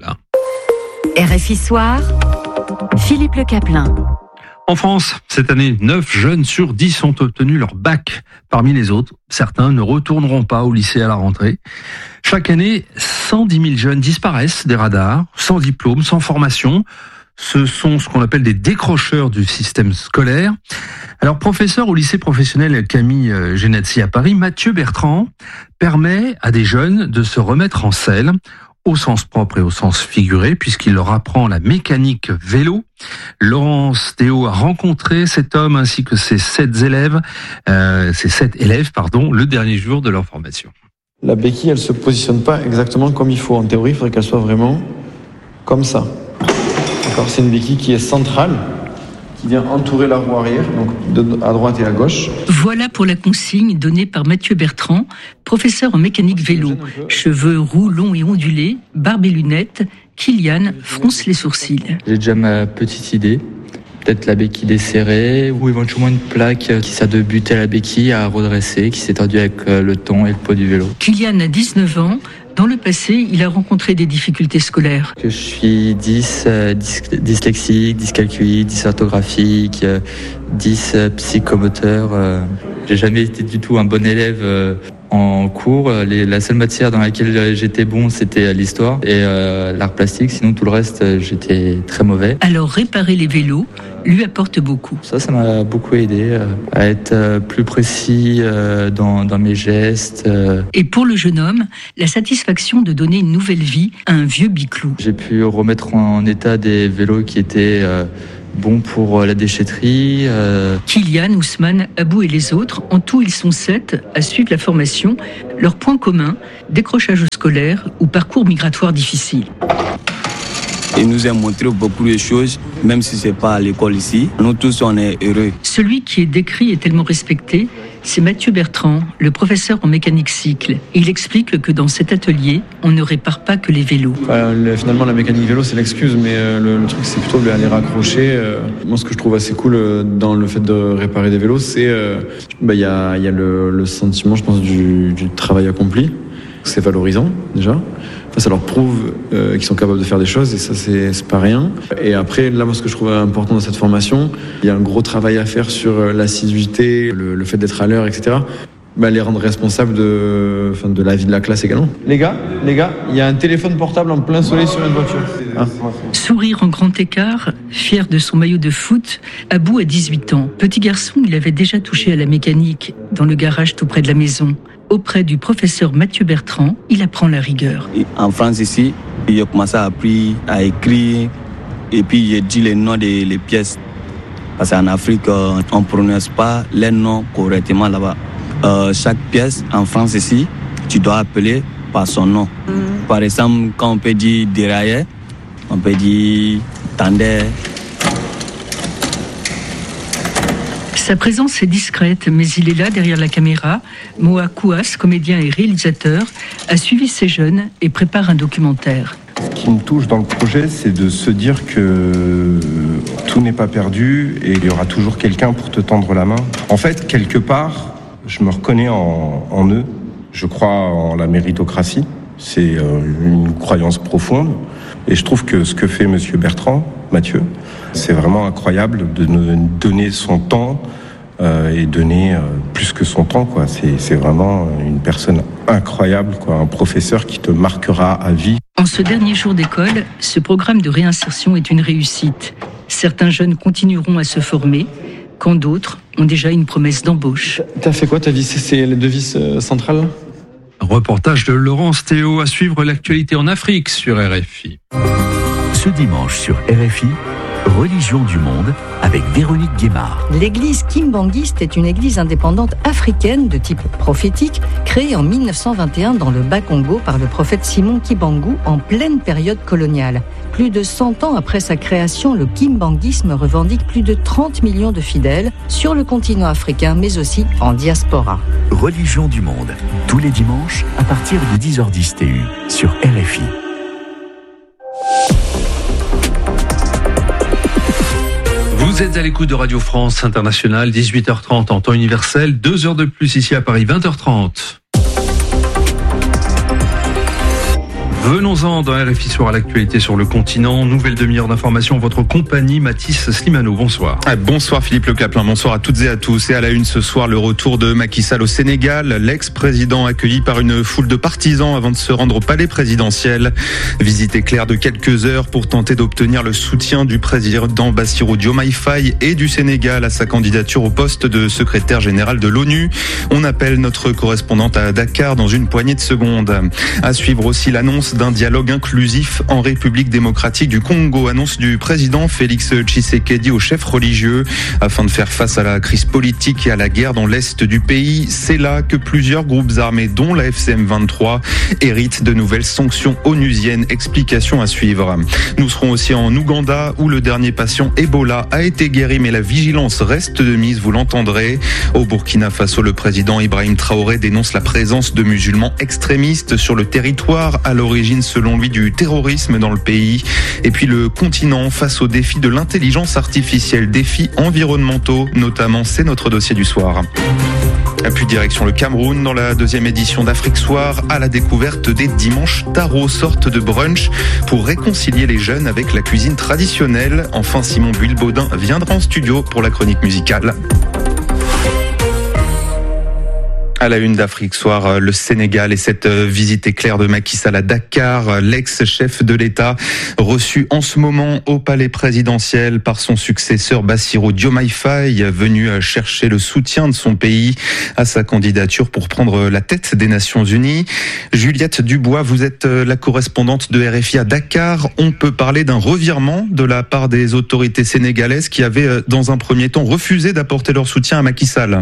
R F I Soir, Philippe Le Caplin. En France, cette année, neuf jeunes sur dix ont obtenu leur bac. Parmi les autres, certains ne retourneront pas au lycée à la rentrée. Chaque année, cent dix mille jeunes disparaissent des radars, sans diplôme, sans formation. Ce sont ce qu'on appelle des décrocheurs du système scolaire. Alors, professeur au lycée professionnel Camille Genetzi à Paris, Mathieu Bertrand permet à des jeunes de se remettre en selle, au sens propre et au sens figuré, puisqu'il leur apprend la mécanique vélo. Laurence Théo a rencontré cet homme ainsi que ses sept élèves, euh, ses sept élèves, pardon, le dernier jour de leur formation. La béquille, elle se positionne pas exactement comme il faut. En théorie, il faudrait qu'elle soit vraiment comme ça. D'accord, c'est une béquille qui est centrale, qui vient entourer la roue arrière, donc de, à droite et à gauche. Voilà pour la consigne donnée par Mathieu Bertrand, professeur en mécanique vélo. Cheveux roux, longs et ondulés, barbe et lunettes, Kylian fronce les sourcils. J'ai déjà ma petite idée. Peut-être la béquille desserrée ou éventuellement une plaque qui sert de butée à la béquille à redresser, qui s'est tordue avec le temps et le poids du vélo. Kylian a dix-neuf ans. Dans le passé, il a rencontré des difficultés scolaires. Que je suis dys, euh, dys, dyslexique, dyscalculique, dysorthographique, euh, dys euh, psychomoteur. Euh, j'ai jamais été du tout un bon élève euh, en cours. Les, la seule matière dans laquelle j'étais bon, c'était l'histoire et euh, l'art plastique. Sinon, tout le reste, j'étais très mauvais. Alors, réparer les vélos lui apporte beaucoup. Ça, ça m'a beaucoup aidé euh, à être euh, plus précis euh, dans, dans mes gestes. Euh. Et pour le jeune homme, la satisfaction de donner une nouvelle vie à un vieux biclou. J'ai pu remettre en état des vélos qui étaient euh, bons pour la déchetterie. Euh. Kylian, Ousmane, Abou et les autres, en tout ils sont sept à suivre la formation. Leur point commun, décrochage scolaire ou parcours migratoire difficile. Il nous a montré beaucoup de choses, même si ce n'est pas à l'école ici. Nous tous, on est heureux. Celui qui est décrit et tellement respecté, c'est Mathieu Bertrand, le professeur en mécanique cycle. Il explique que dans cet atelier, on ne répare pas que les vélos. Enfin, le, finalement, la mécanique vélo, c'est l'excuse, mais euh, le, le truc, c'est plutôt de les raccrocher. Euh, moi, ce que je trouve assez cool euh, dans le fait de réparer des vélos, c'est euh, bah, y a, y a le, le sentiment, je pense, du, du travail accompli. C'est valorisant, déjà. Enfin, ça leur prouve euh, qu'ils sont capables de faire des choses et ça, c'est, c'est pas rien. Et après, là, moi, ce que je trouve important dans cette formation, il y a un gros travail à faire sur l'assiduité, le, le fait d'être à l'heure, et cetera. Bah, les rendre responsables de, enfin, de la vie de la classe également. Les gars, les gars, il y a un téléphone portable en plein soleil sur une voiture. Ah. Sourire en grand écart, fier de son maillot de foot, Abou a dix-huit ans. Petit garçon, il avait déjà touché à la mécanique dans le garage tout près de la maison. Auprès du professeur Mathieu Bertrand, il apprend la rigueur. En France ici, j'ai commencé à apprendre à écrire et puis j'ai dit les noms des les pièces. Parce qu'en Afrique, on ne prononce pas les noms correctement là-bas. Euh, chaque pièce en France ici, tu dois appeler par son nom. Mm. Par exemple, quand on peut dire dérailleur, on peut dire tendeur. Sa présence est discrète, mais il est là derrière la caméra. Moa Kouas, comédien et réalisateur, a suivi ces jeunes et prépare un documentaire. Ce qui me touche dans le projet, c'est de se dire que tout n'est pas perdu et il y aura toujours quelqu'un pour te tendre la main. En fait, quelque part, je me reconnais en, en eux. Je crois en la méritocratie. C'est une croyance profonde. Et je trouve que ce que fait Monsieur Bertrand, Mathieu, c'est vraiment incroyable de nous donner son temps euh, et donner euh, plus que son temps, quoi. C'est, c'est vraiment une personne incroyable, quoi. Un professeur qui te marquera à vie. En ce dernier jour d'école, ce programme de réinsertion est une réussite. Certains jeunes continueront à se former, quand d'autres ont déjà une promesse d'embauche. T'as fait quoi ta vis? C'est les devises euh, centrales? Reportage de Laurence Théo à suivre l'actualité en Afrique sur R F I. Ce dimanche sur R F I, Religion du monde avec Véronique Guémard. L'église kimbanguiste est une église indépendante africaine de type prophétique créée en mille neuf cent vingt et un dans le Bas-Congo par le prophète Simon Kimbangu en pleine période coloniale. Plus de cent ans après sa création, le kimbanguisme revendique plus de trente millions de fidèles sur le continent africain mais aussi en diaspora. Religion du monde, tous les dimanches à partir de dix heures dix T U sur R F I. Vous êtes à l'écoute de Radio France Internationale, dix-huit heures trente en temps universel, deux heures de plus ici à Paris, vingt heures trente. Venons-en dans R F I Soir à l'actualité sur le continent. Nouvelle demi-heure d'information en votre compagnie, Mathis Slimano. Bonsoir. Bonsoir Philippe Le Caplin, bonsoir à toutes et à tous. Et à la une ce soir, le retour de Macky Sall au Sénégal. L'ex-président accueilli par une foule de partisans avant de se rendre au palais présidentiel. Visite éclair de quelques heures pour tenter d'obtenir le soutien du président Bassirou Diomaye Faye et du Sénégal à sa candidature au poste de secrétaire général de l'ONU. On appelle notre correspondante à Dakar dans une poignée de secondes. À suivre aussi l'annonce d'un dialogue inclusif en République démocratique du Congo. Annonce du président Félix Tshisekedi aux chefs religieux afin de faire face à la crise politique et à la guerre dans l'est du pays. C'est là que plusieurs groupes armés, dont la F C M vingt-trois, héritent de nouvelles sanctions onusiennes. Explication à suivre. Nous serons aussi en Ouganda où le dernier patient Ebola a été guéri, mais la vigilance reste de mise, vous l'entendrez. Au Burkina Faso, le président Ibrahim Traoré dénonce la présence de musulmans extrémistes sur le territoire, à l'origine selon lui du terrorisme dans le pays. Et puis le continent face aux défis de l'intelligence artificielle, défis environnementaux notamment, c'est notre dossier du soir. Et puis direction le Cameroun dans la deuxième édition d'Afrique Soir à la découverte des dimanches taro, sorte de brunch pour réconcilier les jeunes avec la cuisine traditionnelle. Enfin, Simon Buil-Baudin viendra en studio pour la chronique musicale. À la une d'Afrique Soir, le Sénégal et cette visite éclair de Macky Sall à Dakar, l'ex-chef de l'État reçu en ce moment au palais présidentiel par son successeur Bassirou Diomaye Faye, venu chercher le soutien de son pays à sa candidature pour prendre la tête des Nations Unies. Juliette Dubois, vous êtes la correspondante de R F I à Dakar. On peut parler d'un revirement de la part des autorités sénégalaises qui avaient dans un premier temps refusé d'apporter leur soutien à Macky Sall.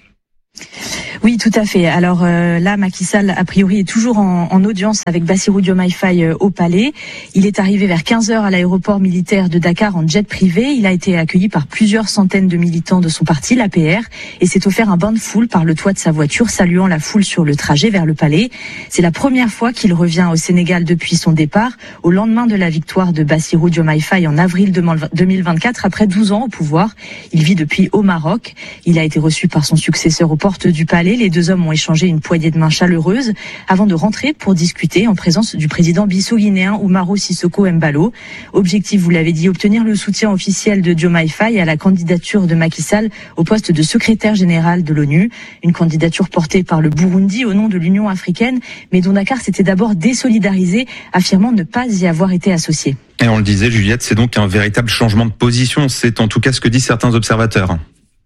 Oui, tout à fait. Alors euh, là, Macky Sall, a priori, est toujours en, en audience avec Bassirou Diomaye Faye euh, au palais. Il est arrivé vers quinze heures à l'aéroport militaire de Dakar en jet privé. Il a été accueilli par plusieurs centaines de militants de son parti, l'A P R, et s'est offert un bain de foule par le toit de sa voiture, saluant la foule sur le trajet vers le palais. C'est la première fois qu'il revient au Sénégal depuis son départ, au lendemain de la victoire de Bassirou Diomaye Faye en avril deux mille vingt-quatre, après douze ans au pouvoir. Il vit depuis au Maroc. Il a été reçu par son successeur aux portes du palais. Les deux hommes ont échangé une poignée de main chaleureuse avant de rentrer pour discuter en présence du président bissau-guinéen Umaro Sissoko Embalo. Objectif, vous l'avez dit, obtenir le soutien officiel de Diomaye Faye à la candidature de Macky Sall au poste de secrétaire général de l'ONU. Une candidature portée par le Burundi au nom de l'Union africaine, mais dont Dakar s'était d'abord désolidarisé, affirmant ne pas y avoir été associé. Et on le disait, Juliette, c'est donc un véritable changement de position. C'est en tout cas ce que disent certains observateurs.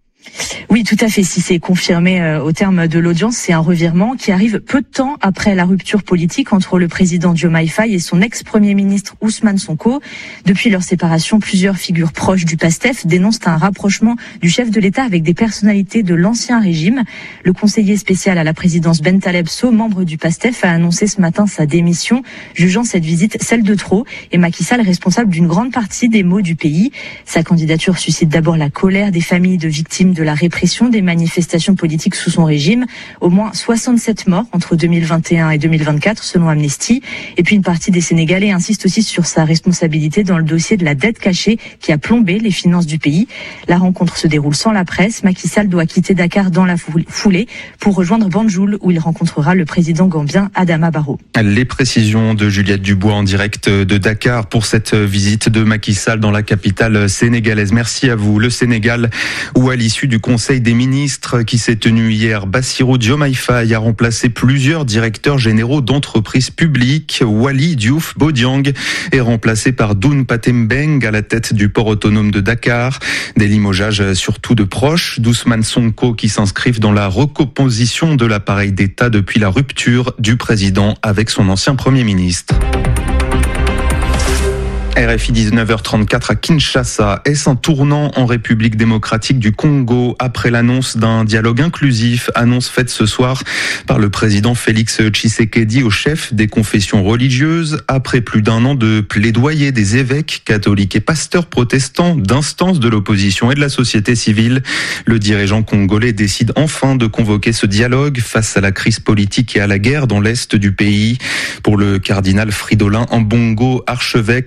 Oui, tout à fait. Si c'est confirmé euh, au terme de l'audience, c'est un revirement qui arrive peu de temps après la rupture politique entre le président Diomaye Faye et son ex-premier ministre Ousmane Sonko. Depuis leur séparation, plusieurs figures proches du PASTEF dénoncent un rapprochement du chef de l'État avec des personnalités de l'ancien régime. Le conseiller spécial à la présidence Ben Taleb Sow, membre du PASTEF, a annoncé ce matin sa démission, jugeant cette visite celle de trop, et Macky Sall responsable d'une grande partie des maux du pays. Sa candidature suscite d'abord la colère des familles de victimes de la répression des manifestations politiques sous son régime. Au moins soixante-sept morts entre deux mille vingt et un et deux mille vingt-quatre selon Amnesty. Et puis une partie des Sénégalais insiste aussi sur sa responsabilité dans le dossier de la dette cachée qui a plombé les finances du pays. La rencontre se déroule sans la presse. Macky Sall doit quitter Dakar dans la foulée pour rejoindre Banjul où il rencontrera le président gambien Adama Barrow. Les précisions de Juliette Dubois en direct de Dakar pour cette visite de Macky Sall dans la capitale sénégalaise. Merci à vous. Le Sénégal, où à l'issue du Conseil des ministres qui s'est tenu hier, Bassirou Diomaye Faye a remplacé plusieurs directeurs généraux d'entreprises publiques. Wali Diouf Bodiang est remplacé par Doun Patembeng à la tête du port autonome de Dakar. Des limogeages surtout de proches d'Ousmane Sonko qui s'inscrivent dans la recomposition de l'appareil d'État depuis la rupture du président avec son ancien Premier ministre. R F I dix-neuf heures trente-quatre à Kinshasa. Est-ce un tournant en République démocratique du Congo après l'annonce d'un dialogue inclusif, annonce faite ce soir par le président Félix Tshisekedi au chef des confessions religieuses après plus d'un an de plaidoyer des évêques catholiques et pasteurs protestants, d'instances de l'opposition et de la société civile. Le dirigeant congolais décide enfin de convoquer ce dialogue face à la crise politique et à la guerre dans l'est du pays. Pour le cardinal Fridolin Ambongo, archevêque de Kinshasa,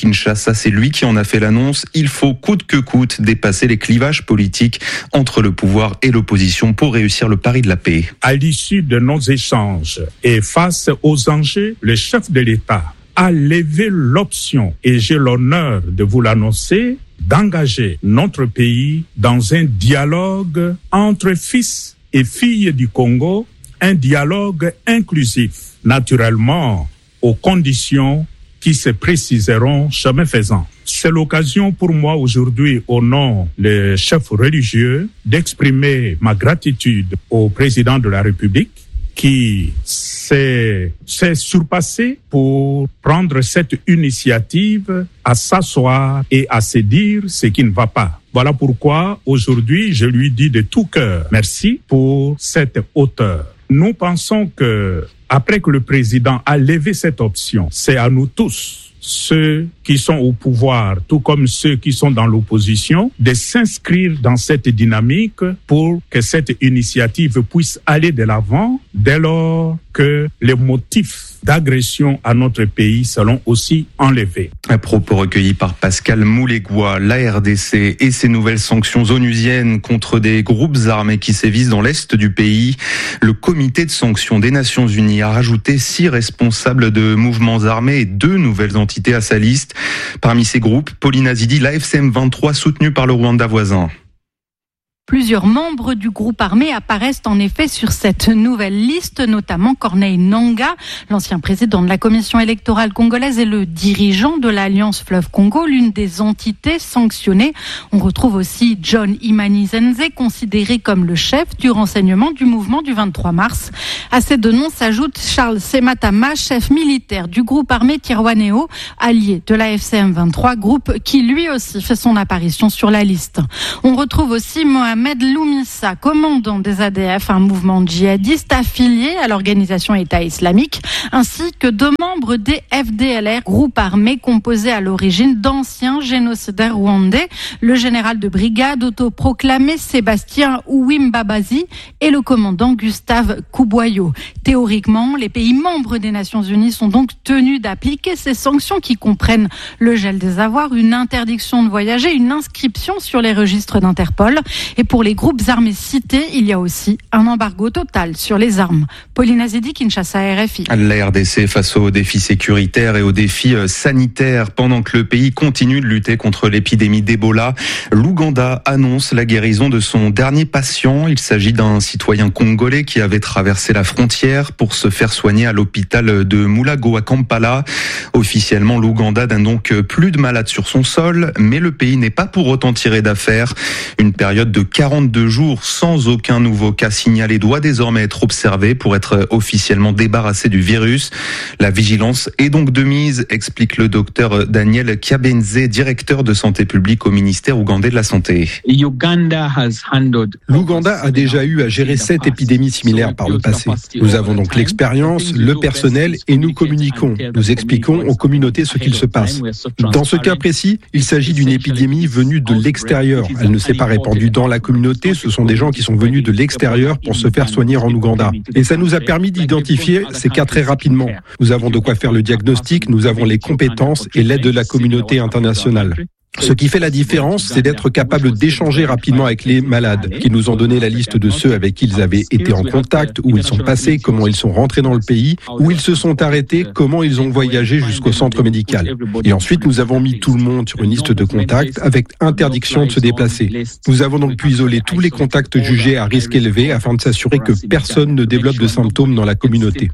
Kinshasa, c'est lui qui en a fait l'annonce. Il faut coûte que coûte dépasser les clivages politiques entre le pouvoir et l'opposition pour réussir le pari de la paix. À l'issue de nos échanges et face aux enjeux, le chef de l'État a levé l'option, et j'ai l'honneur de vous l'annoncer, d'engager notre pays dans un dialogue entre fils et filles du Congo, un dialogue inclusif, naturellement aux conditions qui se préciseront chemin faisant. C'est l'occasion pour moi aujourd'hui, au nom des chefs religieux, d'exprimer ma gratitude au président de la République qui s'est, s'est surpassé pour prendre cette initiative à s'asseoir et à se dire ce qui ne va pas. Voilà pourquoi aujourd'hui je lui dis de tout cœur merci pour cette hauteur. Nous pensons que après que le président a levé cette option, c'est à nous tous, ceux qui sont au pouvoir, tout comme ceux qui sont dans l'opposition, de s'inscrire dans cette dynamique pour que cette initiative puisse aller de l'avant dès lors que les motifs d'agression à notre pays seront aussi enlevés. À propos recueillis par Pascal Moulégois, l'A R D C et ses nouvelles sanctions onusiennes contre des groupes armés qui sévissent dans l'est du pays. Le comité de sanctions des Nations Unies a rajouté six responsables de mouvements armés et deux nouvelles entités à sa liste. Parmi ces groupes, Pauline Azidi, l'A F C M vingt-trois soutenu par le Rwanda voisin. Plusieurs membres du groupe armé apparaissent en effet sur cette nouvelle liste, notamment Corneille Nangaa, l'ancien président de la commission électorale congolaise et le dirigeant de l'Alliance Fleuve Congo, l'une des entités sanctionnées. On retrouve aussi John Imanizenze, considéré comme le chef du renseignement du mouvement du vingt-trois mars. À ces deux noms s'ajoute Charles Sematama, chef militaire du groupe armé Twirwaneho, allié de la F C M vingt-trois, groupe qui lui aussi fait son apparition sur la liste. On retrouve aussi Mohamed Mohamed Loumissa, commandant des A D F, un mouvement djihadiste affilié à l'organisation État islamique, ainsi que deux membres des F D L R, groupe armé composé à l'origine d'anciens génocidaires rwandais, le général de brigade autoproclamé Sébastien Ouimbabazi et le commandant Gustave Kouboyo. Théoriquement, les pays membres des Nations Unies sont donc tenus d'appliquer ces sanctions qui comprennent le gel des avoirs, une interdiction de voyager, une inscription sur les registres d'Interpol. Et pour les groupes armés cités, il y a aussi un embargo total sur les armes. Pauline Azidi, Kinshasa, R F I. La R D C face aux défis sécuritaires et aux défis sanitaires. Pendant que le pays continue de lutter contre l'épidémie d'Ebola, l'Ouganda annonce la guérison de son dernier patient. Il s'agit d'un citoyen congolais qui avait traversé la frontière pour se faire soigner à l'hôpital de Mulago à Kampala. Officiellement, l'Ouganda n'a donc plus de malades sur son sol, mais le pays n'est pas pour autant tiré d'affaire. Une période de quarante-deux jours sans aucun nouveau cas signalé doit désormais être observée pour être officiellement débarrassé du virus. La vigilance est donc de mise, explique le docteur Daniel Kyabenze, directeur de santé publique au ministère ougandais de la Santé. L'Ouganda a déjà eu à gérer sept épidémies similaires par le passé. Nous avons donc l'expérience, le personnel et nous communiquons. Nous expliquons aux communautés ce qu'il se passe. Dans ce cas précis, il s'agit d'une épidémie venue de l'extérieur. Elle ne s'est pas répandue dans la communauté, ce sont des gens qui sont venus de l'extérieur pour se faire soigner en Ouganda. Et ça nous a permis d'identifier ces cas très rapidement. Nous avons de quoi faire le diagnostic, nous avons les compétences et l'aide de la communauté internationale. Ce qui fait la différence, c'est d'être capable d'échanger rapidement avec les malades, qui nous ont donné la liste de ceux avec qui ils avaient été en contact, où ils sont passés, comment ils sont rentrés dans le pays, où ils se sont arrêtés, comment ils ont voyagé jusqu'au centre médical. Et ensuite, nous avons mis tout le monde sur une liste de contacts avec interdiction de se déplacer. Nous avons donc pu isoler tous les contacts jugés à risque élevé afin de s'assurer que personne ne développe de symptômes dans la communauté.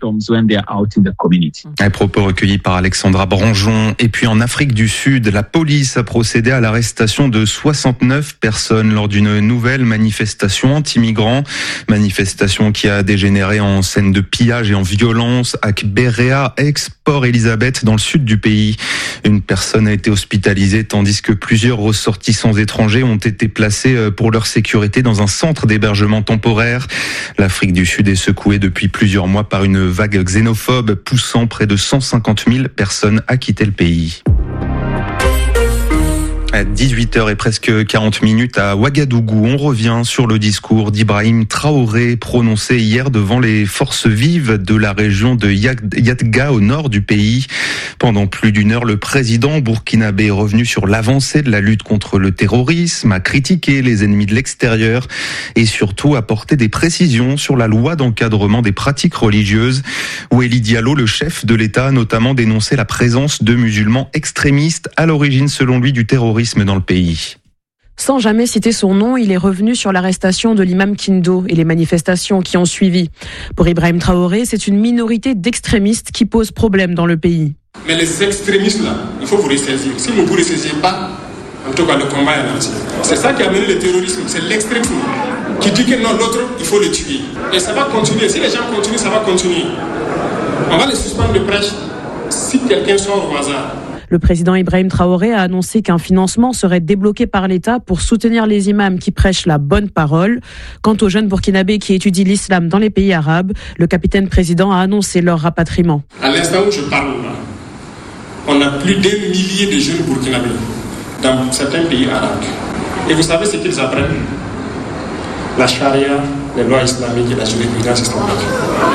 Un propos recueilli par Alexandra Branjon. Et puis en Afrique du Sud, la police a procédé à l'arrestation de soixante-neuf personnes lors d'une nouvelle manifestation anti-migrants. Manifestation qui a dégénéré en scène de pillage et en violence à Berea, ex-Port Elizabeth, dans le sud du pays. Une personne a été hospitalisée tandis que plusieurs ressortissants étrangers ont été placés pour leur sécurité dans un centre d'hébergement temporaire. L'Afrique du Sud est secouée depuis plusieurs mois par une vague xénophobe poussant près de cent cinquante mille personnes à quitter le pays. À dix-huit heures et presque quarante minutes à Ouagadougou, on revient sur le discours d'Ibrahim Traoré prononcé hier devant les forces vives de la région de Yatga au nord du pays. Pendant plus d'une heure, le président burkinabé est revenu sur l'avancée de la lutte contre le terrorisme, a critiqué les ennemis de l'extérieur et surtout apporté des précisions sur la loi d'encadrement des pratiques religieuses. Oueli Diallo, le chef de l'État, a notamment dénoncé la présence de musulmans extrémistes à l'origine, selon lui, du terrorisme dans le pays. Sans jamais citer son nom, il est revenu sur l'arrestation de l'imam Kindo et les manifestations qui ont suivi. Pour Ibrahim Traoré, c'est une minorité d'extrémistes qui pose problème dans le pays. Mais les extrémistes là, il faut vous ressaisir. Si vous ne vous ressaisissez pas, en tout cas le combat est lancé. C'est ça qui a mené le terrorisme, c'est l'extrémisme qui dit que non, l'autre, il faut le tuer. Et ça va continuer. Si les gens continuent, ça va continuer. On va les suspendre de prêche si quelqu'un sort au hasard. Le président Ibrahim Traoré a annoncé qu'un financement serait débloqué par l'État pour soutenir les imams qui prêchent la bonne parole. Quant aux jeunes burkinabés qui étudient l'islam dans les pays arabes, le capitaine président a annoncé leur rapatriement. À l'instant où je parle là, on a plus d'un millier de jeunes burkinabés dans certains pays arabes. Et vous savez ce qu'ils apprennent? La charia, les lois islamiques et la jurisprudence islamique.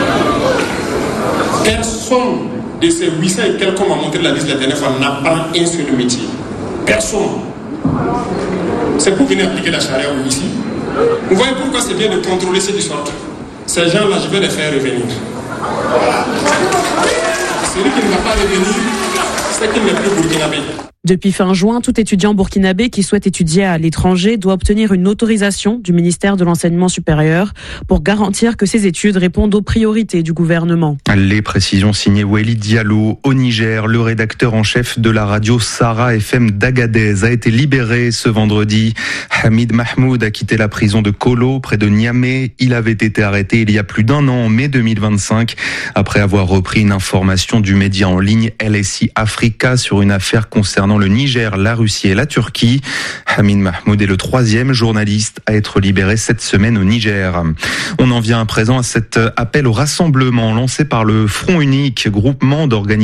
Personne de ces huit cents et quelques qu'on m'a montré la liste la dernière fois n'apprend un seul métier. Personne. C'est pour venir appliquer la charia ici. Vous voyez pourquoi c'est bien de contrôler ceux qui sortent. Ces gens-là, je vais les faire revenir. Celui qui ne va pas revenir, c'est qu'il n'est plus burkinabé. Depuis fin juin, tout étudiant burkinabé qui souhaite étudier à l'étranger doit obtenir une autorisation du ministère de l'Enseignement supérieur pour garantir que ses études répondent aux priorités du gouvernement. Les précisions signées Oueli Diallo. Au Niger, le rédacteur en chef de la radio Sarah F M d'Agadez a été libéré ce vendredi. Hamid Mahmoud a quitté la prison de Kolo, près de Niamey. Il avait été arrêté il y a plus d'un an, en mai deux mille vingt-cinq, après avoir repris une information du média en ligne L S I Africa sur une affaire concernant le Niger, la Russie et la Turquie. Hamid Mahmoud est le troisième journaliste à être libéré cette semaine au Niger. On en vient à présent à cet appel au rassemblement lancé par le Front Unique, groupement d'organisations